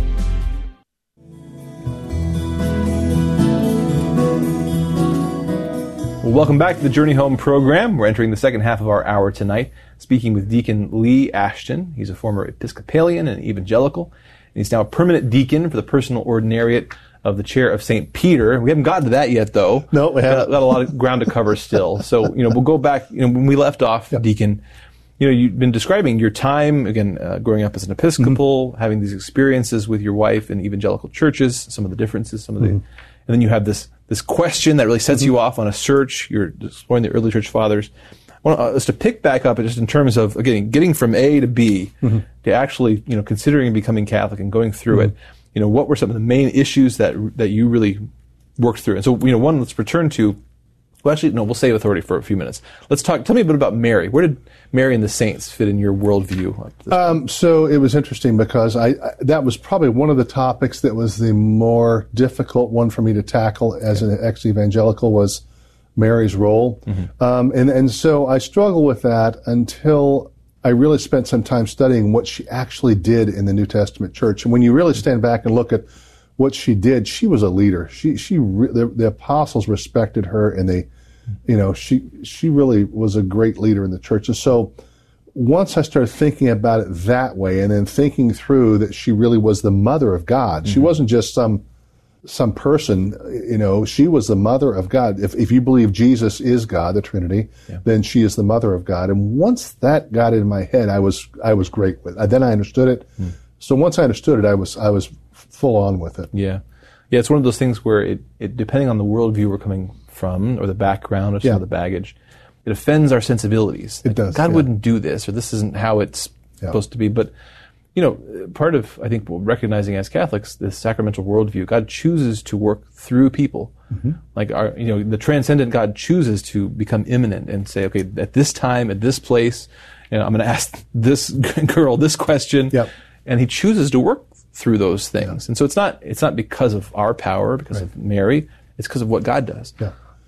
[SPEAKER 24] Well, welcome back to the Journey Home program. We're entering the second half of our hour tonight, speaking with Deacon Lee Ashton. He's a former Episcopalian and evangelical. And he's now a permanent deacon for the personal ordinariate of the chair of Saint Peter. We haven't gotten to that yet, though.
[SPEAKER 25] No, we haven't.
[SPEAKER 24] Got, got a lot of ground to cover still. So, you know, we'll go back. You know, when we left off, yep. Deacon, you know, you've been describing your time, again, uh, growing up as an Episcopal, mm-hmm. having these experiences with your wife in evangelical churches, some of the differences, some of the, mm-hmm. and then you have this this question that really sets mm-hmm. you off on a search. You're exploring the early church fathers. I want us to pick back up just in terms of, again, getting from A to B mm-hmm. to actually, you know, considering becoming Catholic and going through mm-hmm. it. You know, what were some of the main issues that that you really worked through? And so, you know, one, let's return to, well, actually, no, we'll save authority for a few minutes. Let's talk, tell me a bit about Mary. Where did Mary and the saints fit in your worldview?
[SPEAKER 25] Um, so it was interesting because I, I that was probably one of the topics that was the more difficult one for me to tackle as an ex-evangelical was Mary's role. Mm-hmm. Um, and, and so I struggled with that until I really spent some time studying what she actually did in the New Testament church. And when you really stand back and look at what she did, she was a leader. She, she, re- the, the apostles respected her, and they, you know, she, she really was a great leader in the church. And so once I started thinking about it that way, and then thinking through that she really was the mother of God, mm-hmm. she wasn't just some, some person, you know, she was the mother of God. If, if you believe Jesus is God, the Trinity, yeah. then she is the mother of God. And once that got in my head, I was, I was great with it. Then I understood it. Mm. So once I understood it, I was, I was full on with it.
[SPEAKER 24] Yeah. Yeah. It's one of those things where it, it depending on the worldview we're coming from or the background or some yeah. of the baggage, it offends our sensibilities.
[SPEAKER 25] It does.
[SPEAKER 24] God
[SPEAKER 25] yeah.
[SPEAKER 24] wouldn't do this, or this isn't how it's yeah. supposed to be. But, you know, part of, I think, recognizing as Catholics, this sacramental worldview, God chooses to work through people. Mm-hmm. Like, our, you know, the transcendent God chooses to become immanent and say, okay, at this time, at this place, you know, I'm going to ask this girl this question.
[SPEAKER 25] Yep.
[SPEAKER 24] And he chooses to work through those things. Yeah. And so it's not, it's not because of our power, because right. of Mary, it's because of what God does.
[SPEAKER 25] Yeah.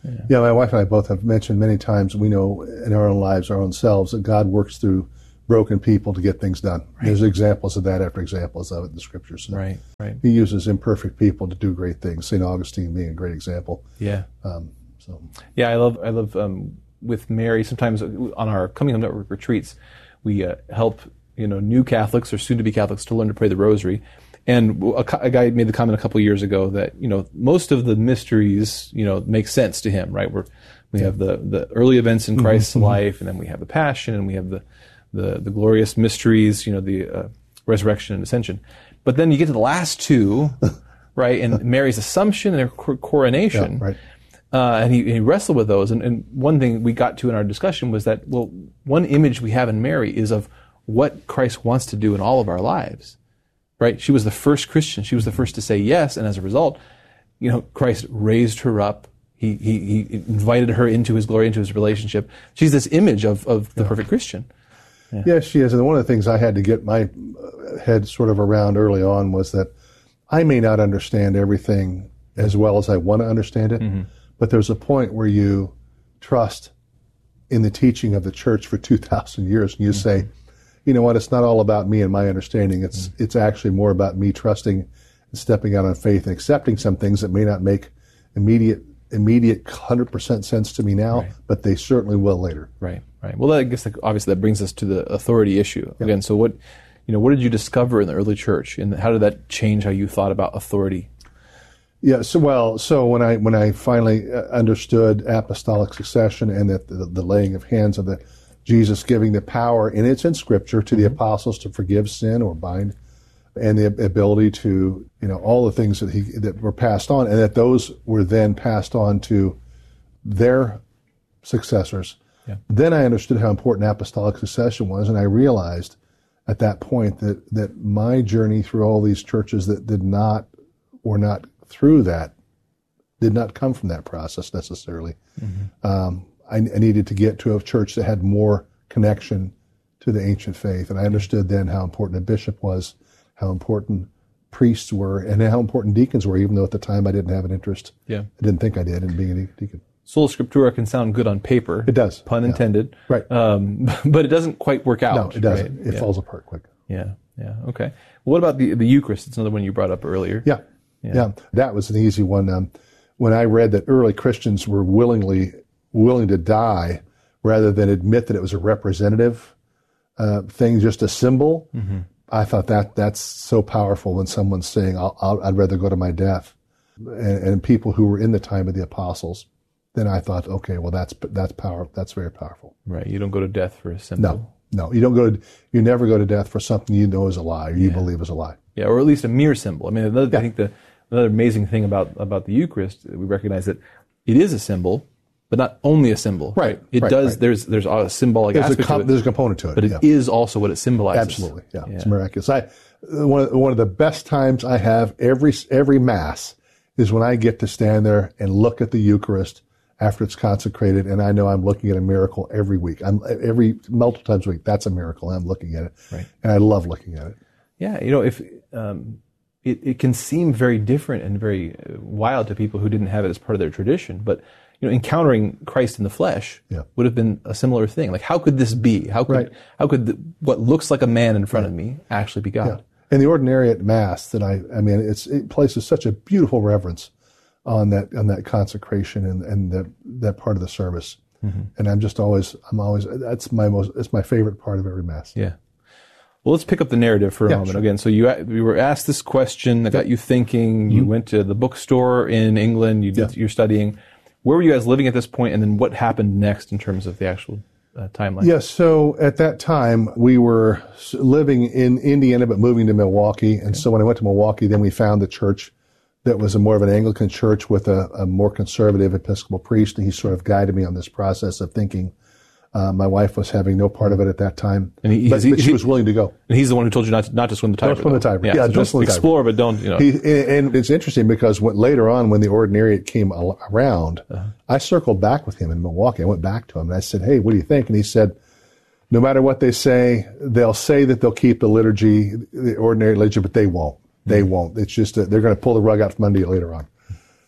[SPEAKER 25] Yeah. yeah, my wife and I both have mentioned many times, we know in our own lives, our own selves, that God works through broken people to get things done. Right. There's examples of that after examples of it in the Scriptures. So
[SPEAKER 24] right, right.
[SPEAKER 25] He uses imperfect people to do great things. Saint Augustine being a great example.
[SPEAKER 24] Yeah.
[SPEAKER 25] Um, so.
[SPEAKER 24] Yeah, I love, I love um, with Mary, sometimes on our Coming Home Network retreats, we uh, help you know new Catholics or soon-to-be Catholics to learn to pray the Rosary. And a, a guy made the comment a couple of years ago that, you know, most of the mysteries, you know, make sense to him, right? We're, we have the, the early events in Christ's mm-hmm. life, and then we have the Passion, and we have the, the, the glorious mysteries, you know, the uh, resurrection and ascension. But then you get to the last two, right? And Mary's Assumption and her coronation.
[SPEAKER 25] Yeah, right.
[SPEAKER 24] Uh, and he, he wrestled with those. And, and one thing we got to in our discussion was that, well, one image we have in Mary is of what Christ wants to do in all of our lives. Right? She was the first Christian. She was the first to say yes, and as a result, you know, Christ raised her up. He he, he invited her into his glory, into his relationship. She's this image of, of the yeah. perfect Christian.
[SPEAKER 25] Yeah. Yes, she is. And one of the things I had to get my head sort of around early on was that I may not understand everything as well as I want to understand it, mm-hmm. but there's a point where you trust in the teaching of the church for two thousand years, and you mm-hmm. say, you know what, it's not all about me and my understanding. It's mm-hmm. it's actually more about me trusting and stepping out on faith and accepting some things that may not make immediate immediate one hundred percent sense to me now, right. but they certainly will later.
[SPEAKER 24] Right, right. Well, I guess obviously that brings us to the authority issue. Yeah. Again, so what, you know, what did you discover in the early church, and how did that change how you thought about authority?
[SPEAKER 25] Yeah, so well, so when I when I finally understood apostolic succession and that the, the laying of hands of the Jesus giving the power, and it's in Scripture, to the apostles to forgive sin or bind, and the ability to, you know, all the things that he that were passed on, and that those were then passed on to their successors. Yeah. Then I understood how important apostolic succession was, and I realized at that point that that my journey through all these churches that did not, or not through that, did not come from that process necessarily. Mm-hmm. Um, I, I needed to get to a church that had more connection to the ancient faith. And I understood then how important a bishop was, how important priests were, and how important deacons were, even though at the time I didn't have an interest.
[SPEAKER 24] Yeah.
[SPEAKER 25] I didn't think I did in being a deacon.
[SPEAKER 24] Sola Scriptura can sound good on paper.
[SPEAKER 25] It does.
[SPEAKER 24] Pun
[SPEAKER 25] yeah.
[SPEAKER 24] intended.
[SPEAKER 25] Right.
[SPEAKER 24] Um, but it doesn't quite work out.
[SPEAKER 25] No, it doesn't.
[SPEAKER 24] Right?
[SPEAKER 25] It
[SPEAKER 24] yeah.
[SPEAKER 25] falls apart quick.
[SPEAKER 24] Yeah, yeah, okay. Well, what about the the Eucharist? It's another one you brought up earlier.
[SPEAKER 25] Yeah, yeah. yeah. That was an easy one. Um, when I read that early Christians were willingly willing to die rather than admit that it was a representative uh, thing, just a symbol, mm-hmm. I thought that that's so powerful when someone's saying, I'll, I'll, I'd rather go to my death. And, and people who were in the time of the apostles, then I thought, okay, well, that's that's power. That's very powerful.
[SPEAKER 24] Right. You don't go to death for a symbol.
[SPEAKER 25] No, no. You don't go to, you never go to death for something you know is a lie, or you yeah. believe is a lie.
[SPEAKER 24] Yeah, or at least a mere symbol. I mean, another, yeah. I think the another amazing thing about, about the Eucharist, we recognize that it is a symbol, but not only a symbol.
[SPEAKER 25] Right.
[SPEAKER 24] It
[SPEAKER 25] right,
[SPEAKER 24] does,
[SPEAKER 25] right.
[SPEAKER 24] there's there's a symbolic
[SPEAKER 25] there's
[SPEAKER 24] aspect
[SPEAKER 25] a com-
[SPEAKER 24] to it.
[SPEAKER 25] There's a component to it.
[SPEAKER 24] But it
[SPEAKER 25] yeah.
[SPEAKER 24] is also what it symbolizes.
[SPEAKER 25] Absolutely. Yeah, yeah. It's miraculous. I, one, of, one of the best times I have every every Mass is when I get to stand there and look at the Eucharist after it's consecrated, and I know I'm looking at a miracle every week. I'm every multiple times a week. That's a miracle. I'm looking at it,
[SPEAKER 24] right.
[SPEAKER 25] and I love looking at it.
[SPEAKER 24] Yeah, you know, if um, it, it can seem very different and very wild to people who didn't have it as part of their tradition, but you know, encountering Christ in the flesh
[SPEAKER 25] yeah.
[SPEAKER 24] would have been a similar thing. Like, how could this be? How could
[SPEAKER 25] right.
[SPEAKER 24] how could the, what looks like a man in front yeah. of me actually be God?
[SPEAKER 25] Yeah. And the ordinariate Mass that I, I mean, it's it places such a beautiful reverence on that on that consecration and and that that part of the service. Mm-hmm. And I'm just always I'm always that's my most it's my favorite part of every Mass.
[SPEAKER 24] Yeah. Well, let's pick up the narrative for a yeah, moment sure. again. So you you were asked this question that got you thinking. Mm-hmm. You went to the bookstore in England. You did yeah. your studying. Where were you guys living at this point, and then what happened next in terms of the actual uh, timeline?
[SPEAKER 25] Yes, yeah, so at that time, we were living in Indiana but moving to Milwaukee. And okay. so when I went to Milwaukee, then we found the church that was a more of an Anglican church with a, a more conservative Episcopal priest, and he sort of guided me on this process of thinking. Uh, my wife was having no part of it at that time,
[SPEAKER 24] and he,
[SPEAKER 25] but,
[SPEAKER 24] he,
[SPEAKER 25] but she
[SPEAKER 24] he,
[SPEAKER 25] was willing to go.
[SPEAKER 24] And he's the one who told you not to, not to swim the Tiber.
[SPEAKER 25] Don't swim the Tiber.
[SPEAKER 24] Yeah,
[SPEAKER 25] yeah
[SPEAKER 24] so
[SPEAKER 25] don't
[SPEAKER 24] just
[SPEAKER 25] swim the Tiber.
[SPEAKER 24] Explore, but don't, you know.
[SPEAKER 25] He, and it's interesting because when, later on, when the ordinariate came around, uh-huh. I circled back with him in Milwaukee. I went back to him and I said, "Hey, what do you think?" And he said, "No matter what they say, they'll say that they'll keep the liturgy, the ordinary liturgy, but they won't. They mm-hmm. won't. It's just a, they're going to pull the rug out from under you later on."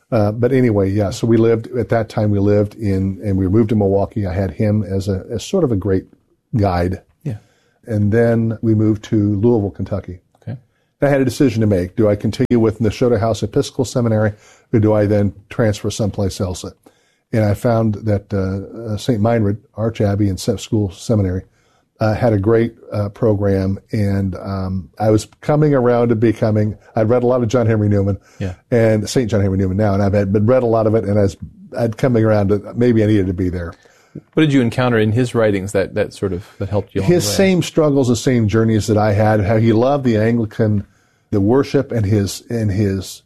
[SPEAKER 25] Uh, but anyway, yeah, so we lived, at that time we lived in, and we moved to Milwaukee. I had him as a as sort of a great guide.
[SPEAKER 24] Yeah.
[SPEAKER 25] And then we moved to Louisville, Kentucky.
[SPEAKER 24] Okay.
[SPEAKER 25] I had a decision to make. Do I continue with Nashotah House Episcopal Seminary, or do I then transfer someplace else? And I found that uh, Saint Meinrad, Arch Abbey and School Seminary uh, had a great uh, program, and um, I was coming around to becoming, I'd read a lot of John Henry Newman,
[SPEAKER 24] yeah. and
[SPEAKER 25] Saint John Henry Newman now, and I've had, been read a lot of it, and I was, I'd coming around to, maybe I needed to be there.
[SPEAKER 24] What did you encounter in his writings that, that sort of, that helped you along
[SPEAKER 25] His
[SPEAKER 24] the way?
[SPEAKER 25] same struggles, the same journeys that I had, how he loved the Anglican, the worship, and his, and his,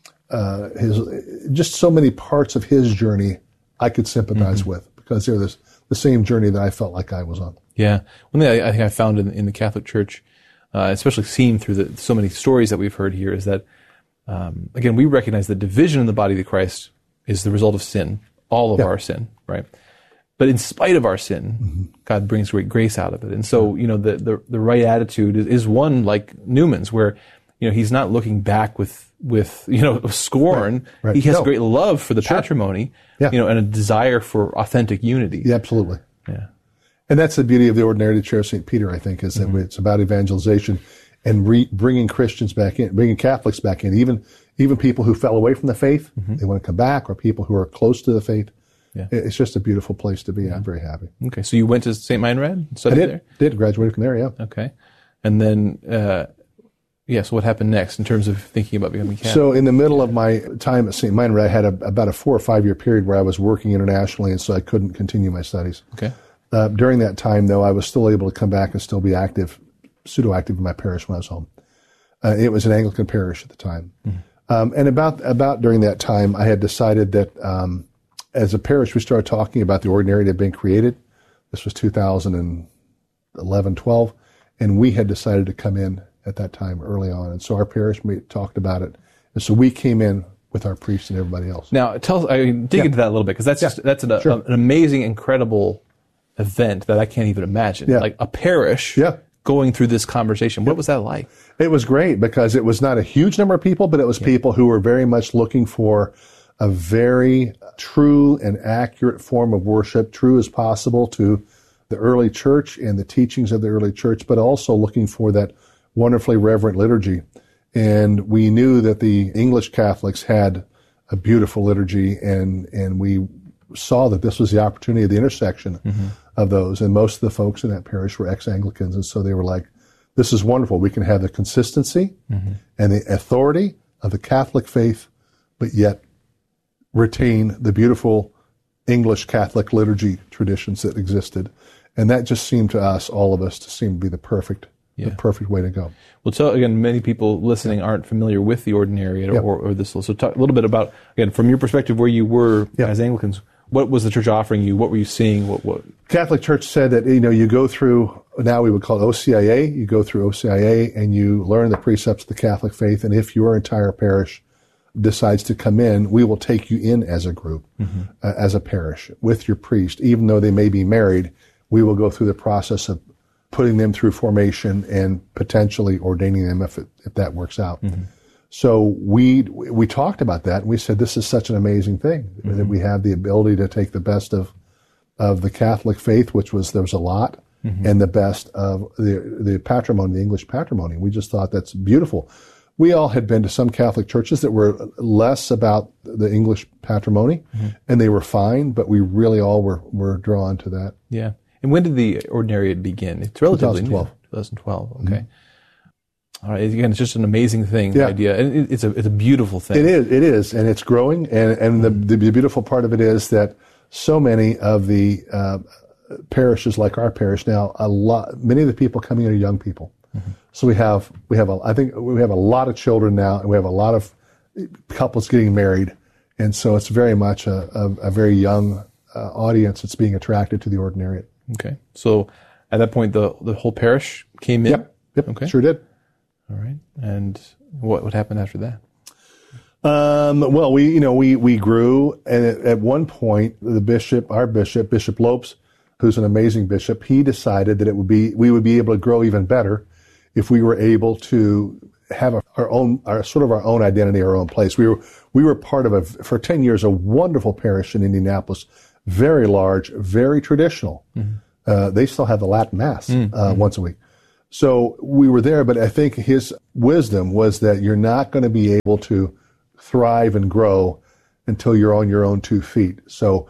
[SPEAKER 25] uh, his, just so many parts of his journey I could sympathize mm-hmm. with, because they're this, the same journey that I felt like I was on.
[SPEAKER 24] Yeah. One thing I, I think I found in, in the Catholic Church, uh, especially seen through the, so many stories that we've heard here, is that, um, again, we recognize that division in the body of Christ is the result of sin, all of yeah. our sin, right? But in spite of our sin, mm-hmm. God brings great grace out of it. And so, you know, the, the, the right attitude is, is one like Newman's, where, you know, he's not looking back with, with, you know, scorn.
[SPEAKER 25] Right, right.
[SPEAKER 24] He has
[SPEAKER 25] No.
[SPEAKER 24] a great love for the
[SPEAKER 25] Sure.
[SPEAKER 24] patrimony,
[SPEAKER 25] Yeah.
[SPEAKER 24] you know, and a desire for authentic unity.
[SPEAKER 25] Yeah, absolutely.
[SPEAKER 24] Yeah.
[SPEAKER 25] And that's the beauty of the Ordinary Chair of Saint Peter, I think, is that mm-hmm. it's about evangelization and re- bringing Christians back in, bringing Catholics back in, even even people who fell away from the faith, mm-hmm. they want to come back, or people who are close to the faith.
[SPEAKER 24] Yeah.
[SPEAKER 25] It's just a beautiful place to be. I'm very happy.
[SPEAKER 24] Okay, so you went to Saint Meinrad?
[SPEAKER 25] I
[SPEAKER 24] Studied
[SPEAKER 25] did,
[SPEAKER 24] there?
[SPEAKER 25] did, graduated from there, yeah.
[SPEAKER 24] Okay. And then, uh, yeah, so what happened next in terms of thinking about becoming Catholic?
[SPEAKER 25] So in the middle of my time at Saint Meinrad, I had a, about a four or five year period where I was working internationally, and so I couldn't continue my studies.
[SPEAKER 24] Okay.
[SPEAKER 25] Uh, during that time, though, I was still able to come back and still be active, pseudo-active in my parish when I was home. Uh, it was an Anglican parish at the time.
[SPEAKER 24] Mm-hmm.
[SPEAKER 25] Um, and about about during that time, I had decided that um, as a parish, we started talking about the ordinary that had been created. This was two thousand eleven, twelve, and we had decided to come in at that time early on. And so our parish mate talked about it. And so we came in with our priests and everybody else.
[SPEAKER 24] Now, tell I mean, dig
[SPEAKER 25] Yeah.
[SPEAKER 24] into that a little bit, because that's
[SPEAKER 25] Yeah.
[SPEAKER 24] just, that's an,
[SPEAKER 25] Sure.
[SPEAKER 24] a, an amazing, incredible event that I can't even imagine.
[SPEAKER 25] Yeah.
[SPEAKER 24] Like a parish
[SPEAKER 25] Yeah.
[SPEAKER 24] going through this conversation. What was that like?
[SPEAKER 25] It was great because it was not a huge number of people, but it was people who were very much looking for a very true and accurate form of worship, true as possible to the early church and the teachings of the early church, but also looking for that wonderfully reverent liturgy. And we knew that the English Catholics had a beautiful liturgy, and, and we saw that this was the opportunity of the intersection mm-hmm. of those. And most of the folks in that parish were ex-Anglicans, and so they were like, this is wonderful. We can have the consistency mm-hmm. and the authority of the Catholic faith, but yet retain the beautiful English Catholic liturgy traditions that existed. And that just seemed to us, all of us, to seem to be the perfect,
[SPEAKER 24] Yeah.
[SPEAKER 25] the perfect way to go.
[SPEAKER 24] Well, tell, again, many people listening aren't familiar with the ordinary or,
[SPEAKER 25] Yeah.
[SPEAKER 24] or, or this. So talk a little bit about, again, from your perspective, where you were
[SPEAKER 25] Yeah.
[SPEAKER 24] as Anglicans, what was the church offering you? What were you seeing? What, what?
[SPEAKER 25] Catholic Church said that, you know, you go through, now we would call it O C I A, you go through O C I A and you learn the precepts of the Catholic faith, and if your entire parish decides to come in, we will take you in as a group, mm-hmm. uh, as a parish, with your priest. Even though they may be married, we will go through the process of putting them through formation and potentially ordaining them if it, if that works out. Mm-hmm. So we we talked about that, and we said this is such an amazing thing mm-hmm. that we have the ability to take the best of of the Catholic faith, which was there was a lot, mm-hmm. and the best of the the patrimony, the English patrimony. We just thought that's beautiful. We all had been to some Catholic churches that were less about the English patrimony, mm-hmm. and they were fine, but we really all were were drawn to that.
[SPEAKER 24] Yeah. And when did the ordinary begin? It's relatively
[SPEAKER 25] twenty twelve.
[SPEAKER 24] new. twenty twelve. Okay.
[SPEAKER 25] Mm-hmm.
[SPEAKER 24] All right. Again, it's just an amazing thing.
[SPEAKER 25] Yeah.
[SPEAKER 24] The idea, and it, it's a it's a beautiful thing.
[SPEAKER 25] It is. It is, and it's growing. And and the the beautiful part of it is that so many of the uh, parishes, like our parish now, a lot, many of the people coming in are young people. Mm-hmm. So we have we have a I think we have a lot of children now, and we have a lot of couples getting married, and so it's very much a a, a very young uh, audience that's being attracted to the ordinariate.
[SPEAKER 24] Okay. So at that point, the the whole parish came in?
[SPEAKER 25] Yep. Yep.
[SPEAKER 24] Okay.
[SPEAKER 25] Sure did.
[SPEAKER 24] All right. And what what happened after that?
[SPEAKER 25] Um, well, we, you know, we, we grew, and at, at one point, the bishop, our bishop, Bishop Lopes, who's an amazing bishop, he decided that it would be, we would be able to grow even better if we were able to have a, our own, our sort of our own identity, our own place. We were we were part of a for ten years a wonderful parish in Indianapolis, very large, very traditional. Mm-hmm. Uh, they still have the Latin Mass mm-hmm. uh, once a week. So we were there, but I think his wisdom was that you're not going to be able to thrive and grow until you're on your own two feet. So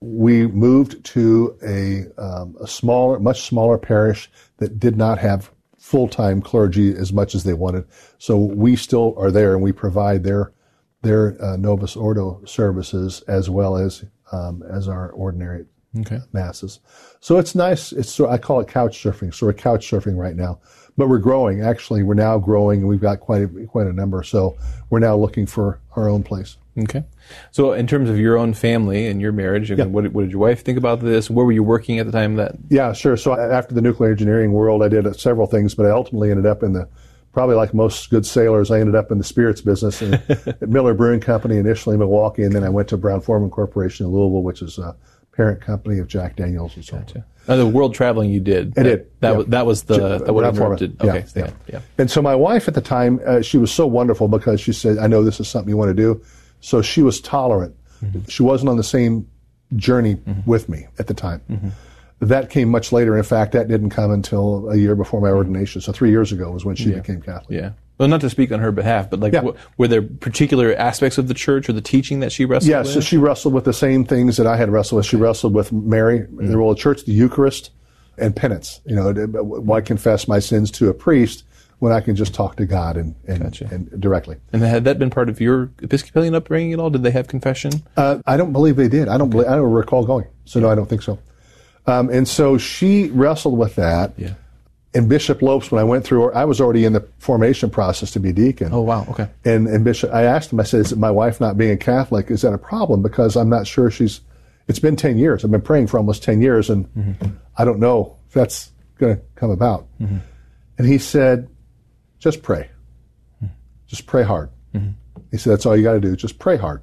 [SPEAKER 25] we moved to a, um, a smaller, much smaller parish that did not have full-time clergy as much as they wanted. So we still are there, and we provide their their uh, Novus Ordo services as well as um, as our ordinary
[SPEAKER 24] okay.
[SPEAKER 25] masses. So it's nice. It's so I call it couch surfing. So we're couch surfing right now, but we're growing. Actually, we're now growing, and we've got quite a, quite a number. So we're now looking for our own place.
[SPEAKER 24] Okay. So in terms of your own family and your marriage, yeah. what, what did your wife think about this? Where were you working at the time that?
[SPEAKER 25] Yeah, sure. So after the nuclear engineering world, I did several things, but I ultimately ended up in the, probably like most good sailors, I ended up in the spirits business and at Miller Brewing Company, initially in Milwaukee, and then I went to Brown-Forman Corporation in Louisville, which is a parent company of Jack Daniels and so
[SPEAKER 24] gotcha.
[SPEAKER 25] on.
[SPEAKER 24] Now, the world traveling you did.
[SPEAKER 25] I
[SPEAKER 24] that,
[SPEAKER 25] did.
[SPEAKER 24] That,
[SPEAKER 25] yeah.
[SPEAKER 24] was, that was the, that what interrupted. Okay.
[SPEAKER 25] Yeah,
[SPEAKER 24] yeah.
[SPEAKER 25] yeah. And so my wife at the time, uh, she was so wonderful because she said, I know this is something you want to do. So she was tolerant. Mm-hmm. She wasn't on the same journey mm-hmm. with me at the time. Mm-hmm. That came much later. In fact, that didn't come until a year before my ordination. So three years ago was when she
[SPEAKER 24] yeah.
[SPEAKER 25] became Catholic.
[SPEAKER 24] Yeah. Well, not to speak on her behalf, but like, yeah. w- were there particular aspects of the church or the teaching that she wrestled
[SPEAKER 25] yeah,
[SPEAKER 24] with?
[SPEAKER 25] Yeah, so she wrestled with the same things that I had wrestled with. She wrestled with Mary, mm-hmm. the role of church, the Eucharist, and penance. You know, why confess my sins to a priest when I can just talk to God and, and, gotcha. and directly.
[SPEAKER 24] And had that been part of your Episcopalian upbringing at all? Did they have confession?
[SPEAKER 25] Uh, I don't believe they did. I don't. Okay. Believe, I don't recall going. So no, I don't think so. Um, and so she wrestled with that.
[SPEAKER 24] Yeah.
[SPEAKER 25] And Bishop Lopes, when I went through, I was already in the formation process to be deacon.
[SPEAKER 24] Oh wow, okay.
[SPEAKER 25] And and Bishop, I asked him. I said, "Is my wife not being a Catholic? Is that a problem? Because I'm not sure she's. It's been ten years. I've been praying for almost ten years, and mm-hmm. I don't know if that's going to come about." Mm-hmm. And he said, just pray. Mm-hmm. Just pray hard. Mm-hmm. He said, that's all you got to do. Just pray hard.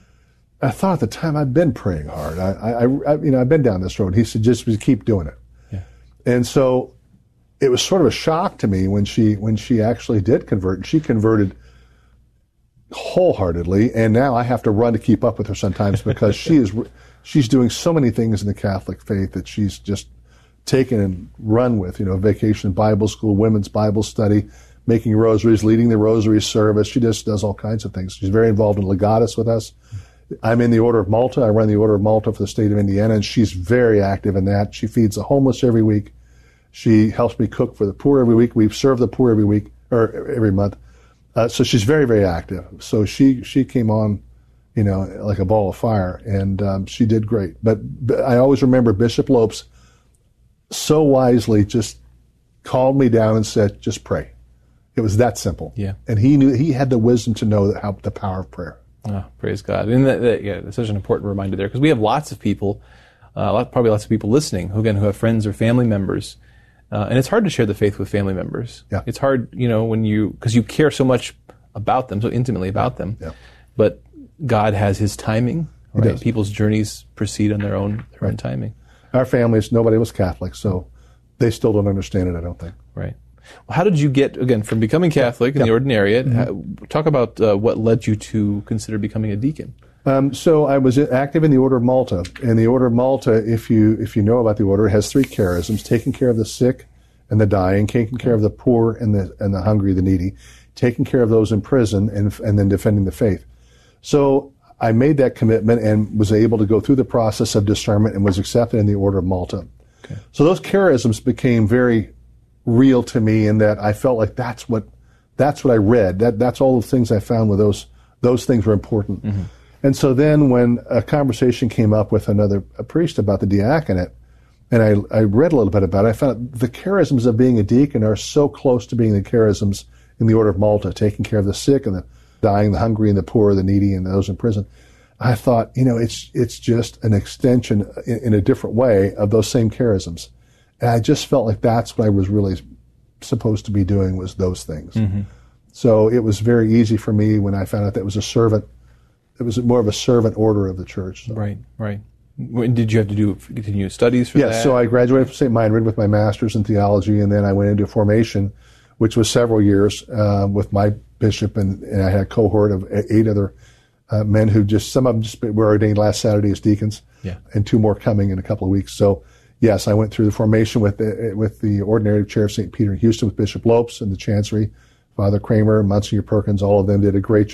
[SPEAKER 25] I thought at the time I'd been praying hard. I, I, I, you know, I've been down this road. He said, just keep doing it.
[SPEAKER 24] Yeah.
[SPEAKER 25] And so it was sort of a shock to me when she, when she actually did convert. She converted wholeheartedly, and now I have to run to keep up with her sometimes because she is, she's doing so many things in the Catholic faith that she's just taken and run with, you know, vacation Bible school, women's Bible study, making rosaries, leading the rosary service. She just does all kinds of things. She's very involved in Legatus with us. I'm in the Order of Malta. I run the Order of Malta for the state of Indiana, and she's very active in that. She feeds the homeless every week. She helps me cook for the poor every week. We serve the poor every week, or every month. Uh, so she's very, very active. So she, she came on, you know, like a ball of fire, and um, she did great. But, but I always remember Bishop Lopes so wisely just called me down and said, just pray. It was that simple.
[SPEAKER 24] Yeah.
[SPEAKER 25] And he knew, he had the wisdom to know that how, the power of prayer.
[SPEAKER 24] Oh, praise God. And that, that, yeah, that's such an important reminder there, because we have lots of people, uh, lot, probably lots of people listening who, again, who have friends or family members. Uh, and it's hard to share the faith with family members.
[SPEAKER 25] Yeah.
[SPEAKER 24] It's hard, you know, when you, because you care so much about them, so intimately about
[SPEAKER 25] yeah.
[SPEAKER 24] them.
[SPEAKER 25] Yeah.
[SPEAKER 24] But God has His timing, right?
[SPEAKER 25] does.
[SPEAKER 24] People's journeys proceed on their own, their
[SPEAKER 25] right.
[SPEAKER 24] own timing.
[SPEAKER 25] Our families, nobody was Catholic, so they still don't understand it, I don't think.
[SPEAKER 24] Right. Well, how did you get, again, from becoming Catholic in
[SPEAKER 25] yeah.
[SPEAKER 24] the ordinariate,
[SPEAKER 25] mm-hmm.
[SPEAKER 24] how, talk about uh, what led you to consider becoming a deacon?
[SPEAKER 25] Um, so I was active in the Order of Malta. And the Order of Malta, if you if you know about the order, it has three charisms: taking care of the sick and the dying, taking care of the poor and the and the hungry, the needy, taking care of those in prison, and and then defending the faith. So I made that commitment and was able to go through the process of discernment and was accepted in the Order of Malta.
[SPEAKER 24] Okay.
[SPEAKER 25] So those charisms became very real to me in that I felt like that's what that's what I read. That that's all the things I found with those those things were important. Mm-hmm. And so then when a conversation came up with another a priest about the diaconate, and I, I read a little bit about it, I found the charisms of being a deacon are so close to being the charisms in the Order of Malta, taking care of the sick and the dying, the hungry and the poor, the needy and those in prison. I thought, you know, it's it's just an extension in, in a different way of those same charisms. And I just felt like that's what I was really supposed to be doing, was those things. Mm-hmm. So it was very easy for me when I found out that it was a servant. It was more of a servant order of the church. So.
[SPEAKER 24] Right, right. When did you have to do continuous studies for
[SPEAKER 25] yes,
[SPEAKER 24] that?
[SPEAKER 25] Yes, so I graduated from Saint Meinrad with my master's in theology, and then I went into formation which was several years uh, with my bishop, and, and I had a cohort of eight other uh, men who just, some of them just were ordained last Saturday as deacons,
[SPEAKER 24] yeah.
[SPEAKER 25] and two more coming in a couple of weeks. So, yes, I went through the formation with the, with the ordinary chair of Saint Peter in Houston with Bishop Lopes and the chancery, Father Kramer, Monsignor Perkins, all of them did a great job.